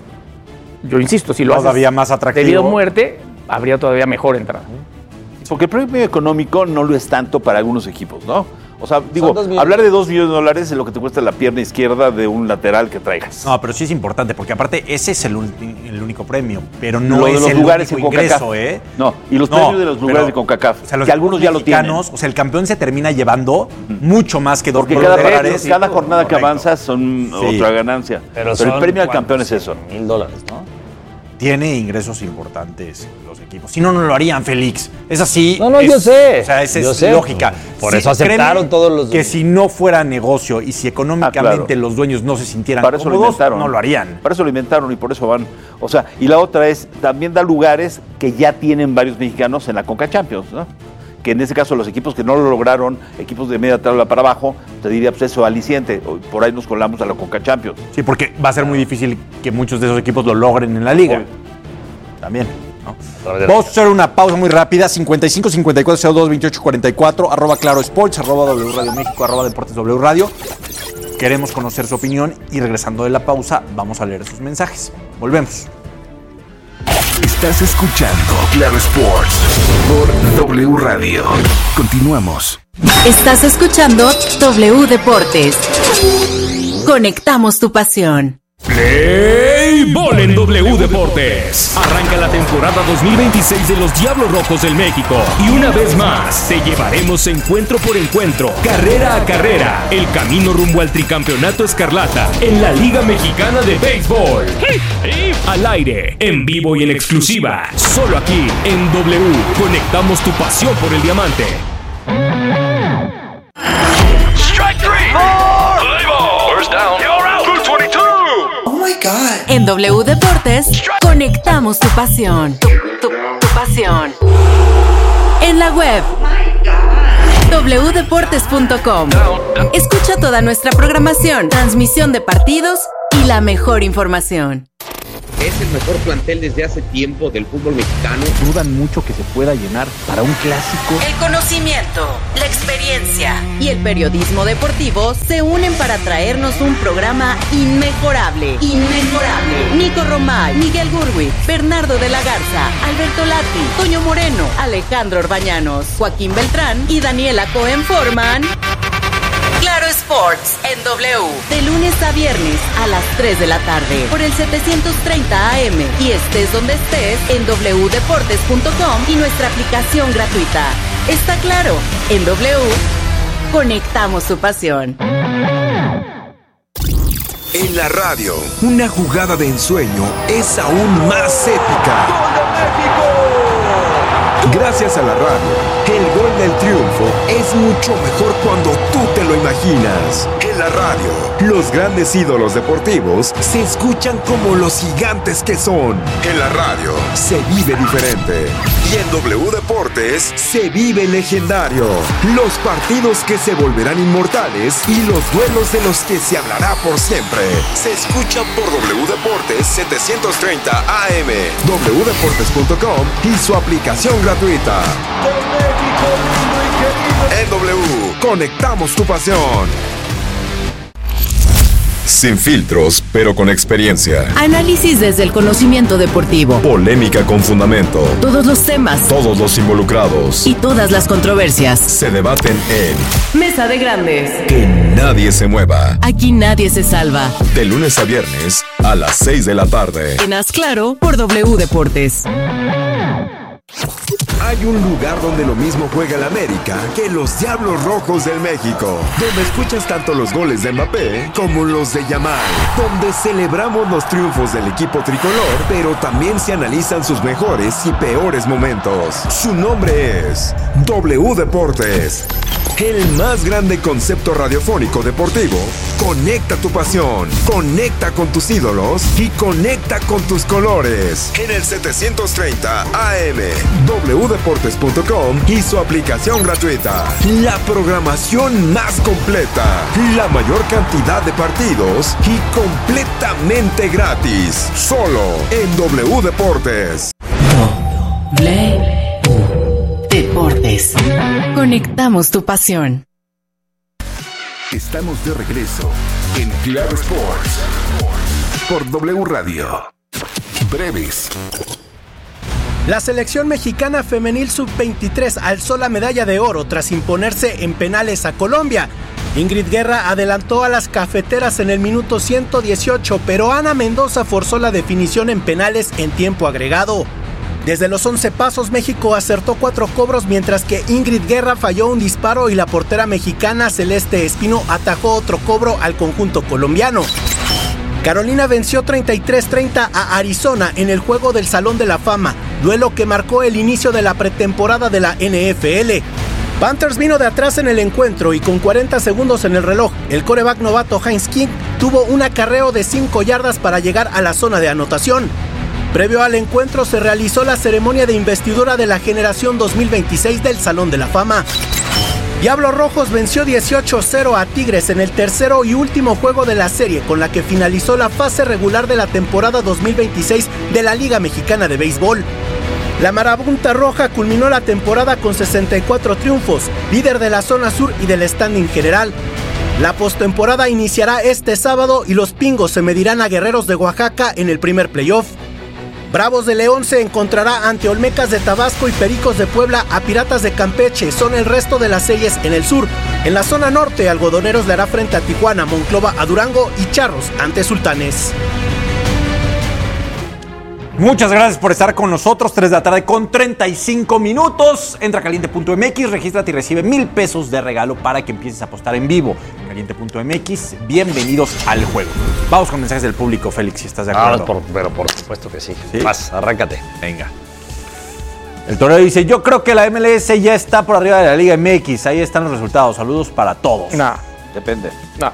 yo insisto, si lo todavía haces más atractivo. debido a muerte, habría todavía mejor entrada. Porque el premio económico no lo es tanto para algunos equipos, ¿no? O sea, digo, hablar de dos millones de dólares es lo que te cuesta la pierna izquierda de un lateral que traigas. No, pero sí es importante, porque aparte ese es el, el único premio, pero no lo es de los el lugares único en ingreso, CONCACAF. ¿eh? No, y los no, premios de los lugares pero, de CONCACAF, o sea, los que algunos ya lo tienen. O sea, el campeón se termina llevando uh-huh. mucho más que dos porque cada, dólares, cada jornada correcto. que avanza son sí. otra ganancia. Pero, pero el premio al campeón es eso. Mil dólares, ¿no? Tiene ingresos importantes los equipos. Si no, no lo harían, Félix. Es así. No, no, es, yo sé. O sea, esa yo es sé. lógica. Por sí, eso aceptaron todos los... Que si no fuera negocio y si económicamente ah, claro. los dueños no se sintieran para eso cómodos, lo no lo harían. Para eso lo inventaron y por eso van... O sea, y la otra es, también da lugares que ya tienen varios mexicanos en la Conca Champions, ¿no? Que en ese caso los equipos que no lo lograron, equipos de media tabla para abajo, te diría, pues eso, aliciente. Por ahí nos colamos a la Conca Champions. Sí, porque va a ser muy difícil que muchos de esos equipos lo logren en la liga. Hoy. También, ¿no? Vamos a hacer una pausa muy rápida. cincuenta y cinco, cincuenta y cuatro, cero dos, veintiocho, cuarenta y cuatro, arroba Claro Sports, arroba W Radio México, arroba Deportes W Radio. Queremos conocer su opinión y regresando de la pausa vamos a leer sus mensajes. Volvemos. Estás escuchando Claro Sports por W Radio. Continuamos. Estás escuchando W Deportes. Conectamos tu pasión. Play Ball en W Deportes. Arranca la temporada dos mil veintiséis de los Diablos Rojos del México. Y una vez más, te llevaremos encuentro por encuentro, carrera a carrera, el camino rumbo al tricampeonato escarlata en la Liga Mexicana de Béisbol. Al aire, en vivo y en exclusiva, solo aquí en W. Conectamos tu pasión por el diamante. Strike three. Four. Play ball. First down. You're out. two twenty-two. Oh my God. En W Deportes, conectamos tu pasión. Tu, tu, tu pasión. en la web doble u deportes punto com. Escucha toda nuestra programación, transmisión de partidos y la mejor información. Es el mejor plantel desde hace tiempo del fútbol mexicano. Dudan mucho que se pueda llenar para un clásico. El conocimiento, la experiencia y el periodismo deportivo se unen para traernos un programa inmejorable. Inmejorable. Nico Romay, Miguel Gurwitz, Bernardo de la Garza, Alberto Lati, Toño Moreno, Alejandro Orbañanos, Joaquín Beltrán y Daniela Cohen forman Claro Sports en W, de lunes a viernes a las tres de la tarde por el setecientos treinta A M y estés donde estés en doble u deportes punto com y nuestra aplicación gratuita. Está claro, en W conectamos tu pasión. En la radio, una jugada de ensueño es aún más épica. ¡Gol de México! Gracias a la radio, el gol del triunfo es mucho mejor cuando tú te lo imaginas. En la radio, los grandes ídolos deportivos se escuchan como los gigantes que son. En la radio, se vive diferente. Y en W Deportes, se vive legendario. Los partidos que se volverán inmortales y los duelos de los que se hablará por siempre. Se escuchan por W Deportes setecientos treinta A M, doble u deportes punto com y su aplicación gratuita. En W, conectamos tu pasión. Sin filtros, pero con experiencia. Análisis desde el conocimiento deportivo. Polémica con fundamento. Todos los temas. Todos los involucrados. Y todas las controversias. Se debaten en Mesa de Grandes. Que nadie se mueva. Aquí nadie se salva. De lunes a viernes a las seis de la tarde. En Haz Claro por W Deportes. Hay un lugar donde lo mismo juega el América que los Diablos Rojos del México, donde escuchas tanto los goles de Mbappé como los de Yamal, donde celebramos los triunfos del equipo tricolor, pero también se analizan sus mejores y peores momentos. Su nombre es W Deportes. El más grande concepto radiofónico deportivo. Conecta tu pasión, conecta con tus ídolos y conecta con tus colores. En el setecientos treinta A M, doble u deportes punto com y su aplicación gratuita. La programación más completa, la mayor cantidad de partidos y completamente gratis. Solo en W Deportes. W Deportes. Conectamos tu pasión. Estamos de regreso en Claro Sports por W Radio. Breves. La selección mexicana femenil sub veintitrés alzó la medalla de oro tras imponerse en penales a Colombia. Ingrid Guerra adelantó a las cafeteras en el minuto ciento dieciocho, pero Ana Mendoza forzó la definición en penales en tiempo agregado. Desde los once pasos, México acertó cuatro cobros, mientras que Ingrid Guerra falló un disparo y la portera mexicana Celeste Espino atajó otro cobro al conjunto colombiano. Carolina venció treinta y tres treinta a Arizona en el juego del Salón de la Fama, duelo que marcó el inicio de la pretemporada de la N F L. Panthers vino de atrás en el encuentro y con cuarenta segundos en el reloj, el quarterback novato Heinz King tuvo un acarreo de cinco yardas para llegar a la zona de anotación. Previo al encuentro se realizó la ceremonia de investidura de la generación dos mil veintiséis del Salón de la Fama. Diablos Rojos venció dieciocho cero a Tigres en el tercero y último juego de la serie, con la que finalizó la fase regular de la temporada dos mil veintiséis de la Liga Mexicana de Béisbol. La Marabunta Roja culminó la temporada con sesenta y cuatro triunfos, líder de la zona sur y del standing general. La postemporada iniciará este sábado y los Pingos se medirán a Guerreros de Oaxaca en el primer playoff. Bravos de León se encontrará ante Olmecas de Tabasco y Pericos de Puebla a Piratas de Campeche. Son el resto de las series en el sur. En la zona norte, Algodoneros le hará frente a Tijuana, Monclova a Durango y Charros ante Sultanes. Muchas gracias por estar con nosotros. tres de la tarde con treinta y cinco minutos. Entra a caliente punto m x, regístrate y recibe mil pesos de regalo para que empieces a apostar en vivo. caliente punto m x, bienvenidos al juego. Vamos con mensajes del público, Félix, si estás de acuerdo. Ah, por, pero por supuesto que sí. ¿Sí? Vas, arráncate. Venga. El torero dice, yo creo que la M L S ya está por arriba de la Liga M X. Ahí están los resultados. Saludos para todos. No. Depende. No.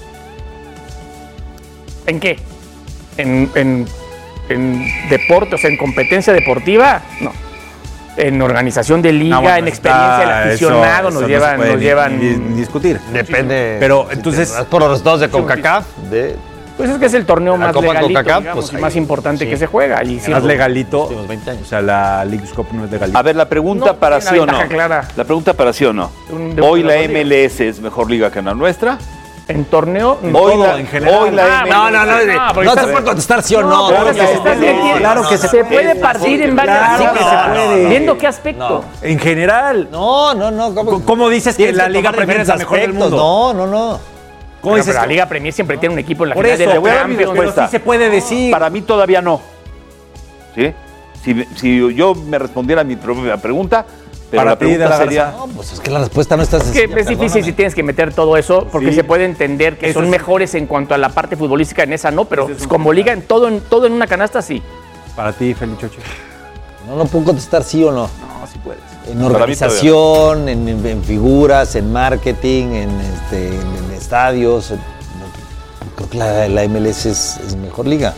¿En qué? En... en... en deporte, o sea, en competencia deportiva, no. en organización de liga, No, bueno, en experiencia del aficionado, eso- nos eso llevan, no se puede nos ni- llevan. ni- ni discutir. Depende. Pero si entonces. te vas por los resultados de CONCACAF, de Pues es que es el torneo La más Copa legalito, CONCACAF, digamos, pues y ahí- más importante sí. que se juega. Y Más siempre- legalito. últimos veinte años. O sea, la Leagues Cup no es legalito. A ver, la pregunta No, para tiene sí una o no. ventaja clara. La pregunta para sí o no. Un- de Hoy una la liga. M L S es mejor liga que la nuestra. En torneo, Hoy todo, la, en general. hoy la Ah, M L S. No, no, no, Ah, porque no estás- se puede contestar sí o no. No, Claro pero que si se estás puede. bien, Claro que se se puede. puede partir en varias Claro ligas. que se puede. ¿Viendo qué aspecto? En general. No, no, no. ¿Cómo, ¿Cómo dices que Tienes la que Liga tomar Premier es la mejor del aspectos. mundo? No, no, no. ¿Cómo Bueno, dices pero la tú? Liga Premier siempre tiene un equipo en la Por final eso, de la Te voy a dar mi Champions. respuesta. sí se puede decir. Para mí todavía no. ¿Sí? Si, si yo me respondiera a mi propia pregunta, pero Para la ti, de pregunta la sería... Garza. No, pues es que la respuesta no está Es que sencilla. es difícil si tienes que meter todo eso, porque Sí. se puede entender que Eso son sí. mejores en cuanto a la parte futbolística, en esa no, pero Ese es un como liga en todo, en todo en una canasta sí. Para ti, Felipe Choche. No, no puedo contestar sí o no. No, sí puedes. En Para mí organización, en, en- en figuras, en marketing, en, este, en, en estadios. en- no, creo que la, la M L S es, es mejor liga.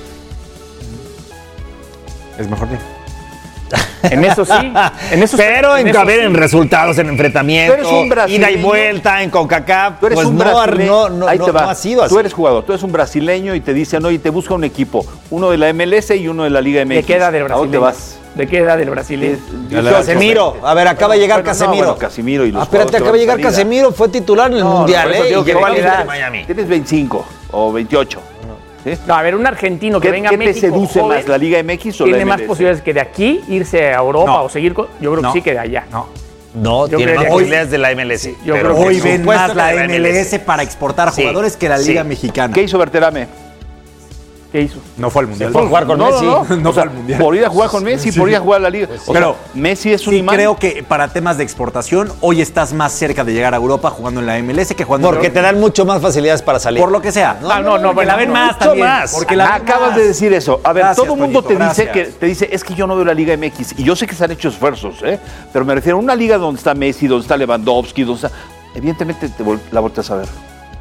Es mejor liga. En eso sí. En eso Pero en, eso a ver, sí. en resultados, en enfrentamiento, Tú eres un brasileño. ida y vuelta, en CONCACAF, Tú eres pues un no, ha- brasileño. no, no, Ahí no, te va. no ha sido así. Tú eres jugador, tú eres un brasileño y te dicen, oye, te busca un equipo, uno de la M L S y uno de la Liga M X. ¿De qué edad del ¿A dónde brasileño? vas? ¿De qué edad del brasileño? Casemiro, a ver, acaba de llegar Bueno, no, Casemiro. bueno, Casemiro y los Ah, espérate, jugadores que acaba de van a llegar salir. Casemiro, fue titular en el No, no, Mundial, por eso ¿eh? digo Y que llegó ¿cuál al es Inter la- de Miami. Tienes veinticinco o veintiocho. ¿Sí? No, a ver, un argentino que ¿Qué, venga qué a te México seduce joven, más, la Liga M X o la tiene M más L S? posibilidades que de aquí irse a Europa No. o seguir con... Yo creo No. que sí que de allá. No. No, Yo tiene creo más que- posibilidades de la M L S. Yo pero creo que por Hoy ven supuesto más que la de M L S para exportar Sí, jugadores que la sí. Liga Mexicana. ¿Qué hizo Berterame? ¿Qué hizo? No fue al Mundial. fue a jugar con No, Messi. no, no. No O fue sea, al Mundial. por ir a jugar con Messi, por ir a jugar a la Liga. O Pero sea, Messi es un Sí, imán. creo que para temas de exportación, hoy estás más cerca de llegar a Europa jugando en la M L S que jugando Porque en te dan mucho más facilidades para salir. Por lo que sea. Ah, no, no, porque la ven no, más mucho también. más. Porque la ven Acabas más. de decir eso. A ver, Gracias, todo el mundo Toñito, te dice gracias. que te dice es que yo no veo la Liga M X y yo sé que se han hecho esfuerzos, ¿eh? Pero me refiero a una liga donde está Messi, donde está Lewandowski, donde está, evidentemente te vol- la volteas a ver.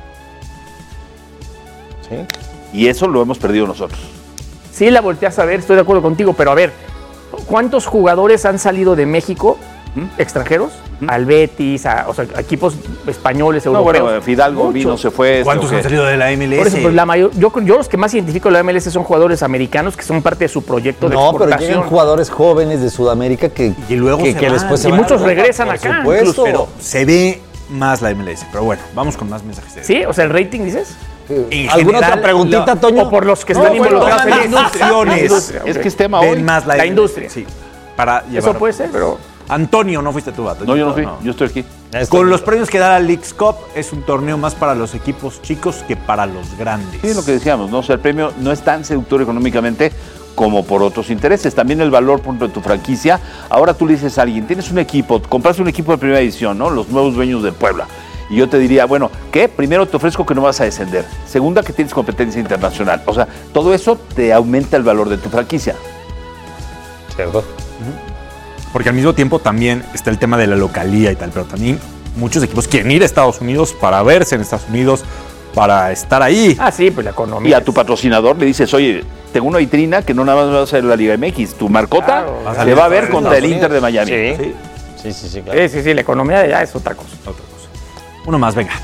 Sí. Y eso lo hemos perdido nosotros. Sí la volteas a ver, estoy de acuerdo contigo, pero a ver, ¿cuántos jugadores han salido de México, extranjeros, al Betis, a, o sea, a equipos españoles, No, europeos? bueno, Fidalgo Muchos. vino, se fue. ¿Cuántos este, han salido de la M L S? Por eso, pues la mayor, yo, yo los que más identifico de la M L S son jugadores americanos que son parte de su proyecto de No, pero exportación. llegan jugadores jóvenes de Sudamérica que, Y luego que, se que van. después se Y van a muchos Europa, regresan por acá, supuesto. incluso, Pero se ve más la M L S. Pero bueno, vamos con más mensajes. de- Sí, o sea, el rating, dices. En ¿Alguna general, otra preguntita, lo- Toño? O por los que No, están bueno, involucrados en todas la las industria. industria. Es ok. que es tema ven hoy. más la, La M L S. industria. Sí. Para Eso llevarlo. puede ser, pero... Antonio, no fuiste tú, vato. No, yo no fui, yo estoy aquí. Con los premios que da la Leagues Cup, es un torneo más para los equipos chicos que para los grandes. Sí, es lo que decíamos, ¿no? O sea, el premio no es tan seductor económicamente como por otros intereses. También el valor, por ejemplo, de tu franquicia. Ahora tú le dices a alguien, tienes un equipo, compraste un equipo de primera edición, ¿no? Los nuevos dueños del Puebla. Y yo te diría, bueno, ¿qué? Primero te ofrezco que no vas a descender. Segunda, que tienes competencia internacional. O sea, todo eso te aumenta el valor de tu franquicia. ¿Cierto? Porque al mismo tiempo también está el tema de la localía y tal, pero también muchos equipos quieren ir a Estados Unidos para verse en Estados Unidos, para estar ahí. Ah, sí, pues la economía. Y a tu patrocinador le dices, oye, tengo una vitrina que no nada más va a ser la Liga M X. Tu marcota Claro. se va a ver en contra el Estados Inter de Miami. Sí. Sí. Sí, sí, sí, claro. Sí, sí, sí, la economía de allá es otra cosa. Otra cosa. Uno más, venga.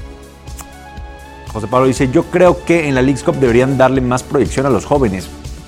José Pablo dice, yo creo que en la Leagues Cup deberían darle más proyección a los jóvenes.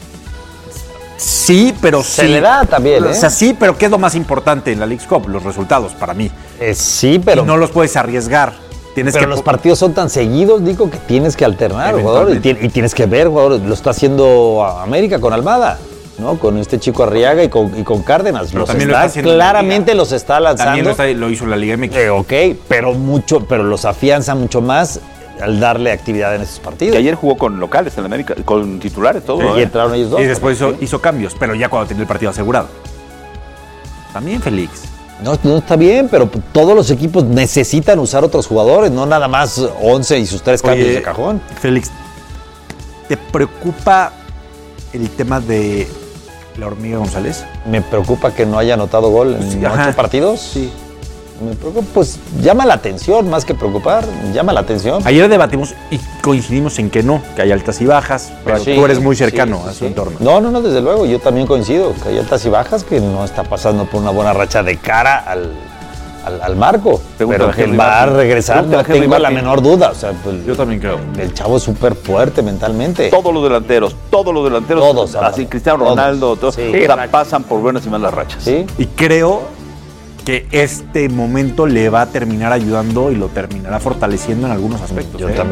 Sí, pero Se sí. le da también, ¿eh? O sea, sí, pero ¿qué es lo más importante en la Leagues Cup? Los resultados, para mí. Eh, sí, pero, Y no los puedes arriesgar. Tienes pero que los po- partidos son tan seguidos, digo, que tienes que alternar jugadores y, Eventualmente. ti- y tienes que ver jugadores. Lo está haciendo América con Almada, ¿no? Con este chico Arriaga y con, y con Cárdenas. Pero Los también lo está- está haciendo en la claramente Liga. los está lanzando. También lo, está- lo hizo la Liga M X. Eh, ok, pero mucho, pero los afianza mucho más al darle actividad en esos partidos. Que ayer jugó con locales en América, con titulares, todo. y ¿eh? entraron ellos dos. Y después hizo, hizo cambios, pero ya cuando tenía el partido asegurado. También Félix. No, no está bien, pero todos los equipos necesitan usar otros jugadores, no nada más once y sus tres cambios Oye, de cajón. Félix, ¿te preocupa el tema de la hormiga González? Me preocupa que no haya anotado gol en Sí, ocho ajá. partidos. Sí. Me preocupa, pues llama la atención más que preocupar, llama la atención. Ayer debatimos y coincidimos en que no, que hay altas y bajas, pero Sí, tú eres muy cercano sí, a su sí. entorno. No, no, no, desde luego, yo también coincido, que hay altas y bajas, que no está pasando por una buena racha de cara al, al, al marco, Pregúntale pero a que Henry va a Martin. regresar, Pregúntale no a Henry tengo la Martin. menor duda. O sea, pues, yo también creo. El chavo es súper fuerte mentalmente. Todos los delanteros, todos los delanteros, Todos, así Cristiano todos. Ronaldo, todos, Sí. o sea, pasan por buenas y malas rachas. Sí. Y creo que este momento le va a terminar ayudando y lo terminará fortaleciendo en algunos aspectos. Yo ¿eh? también.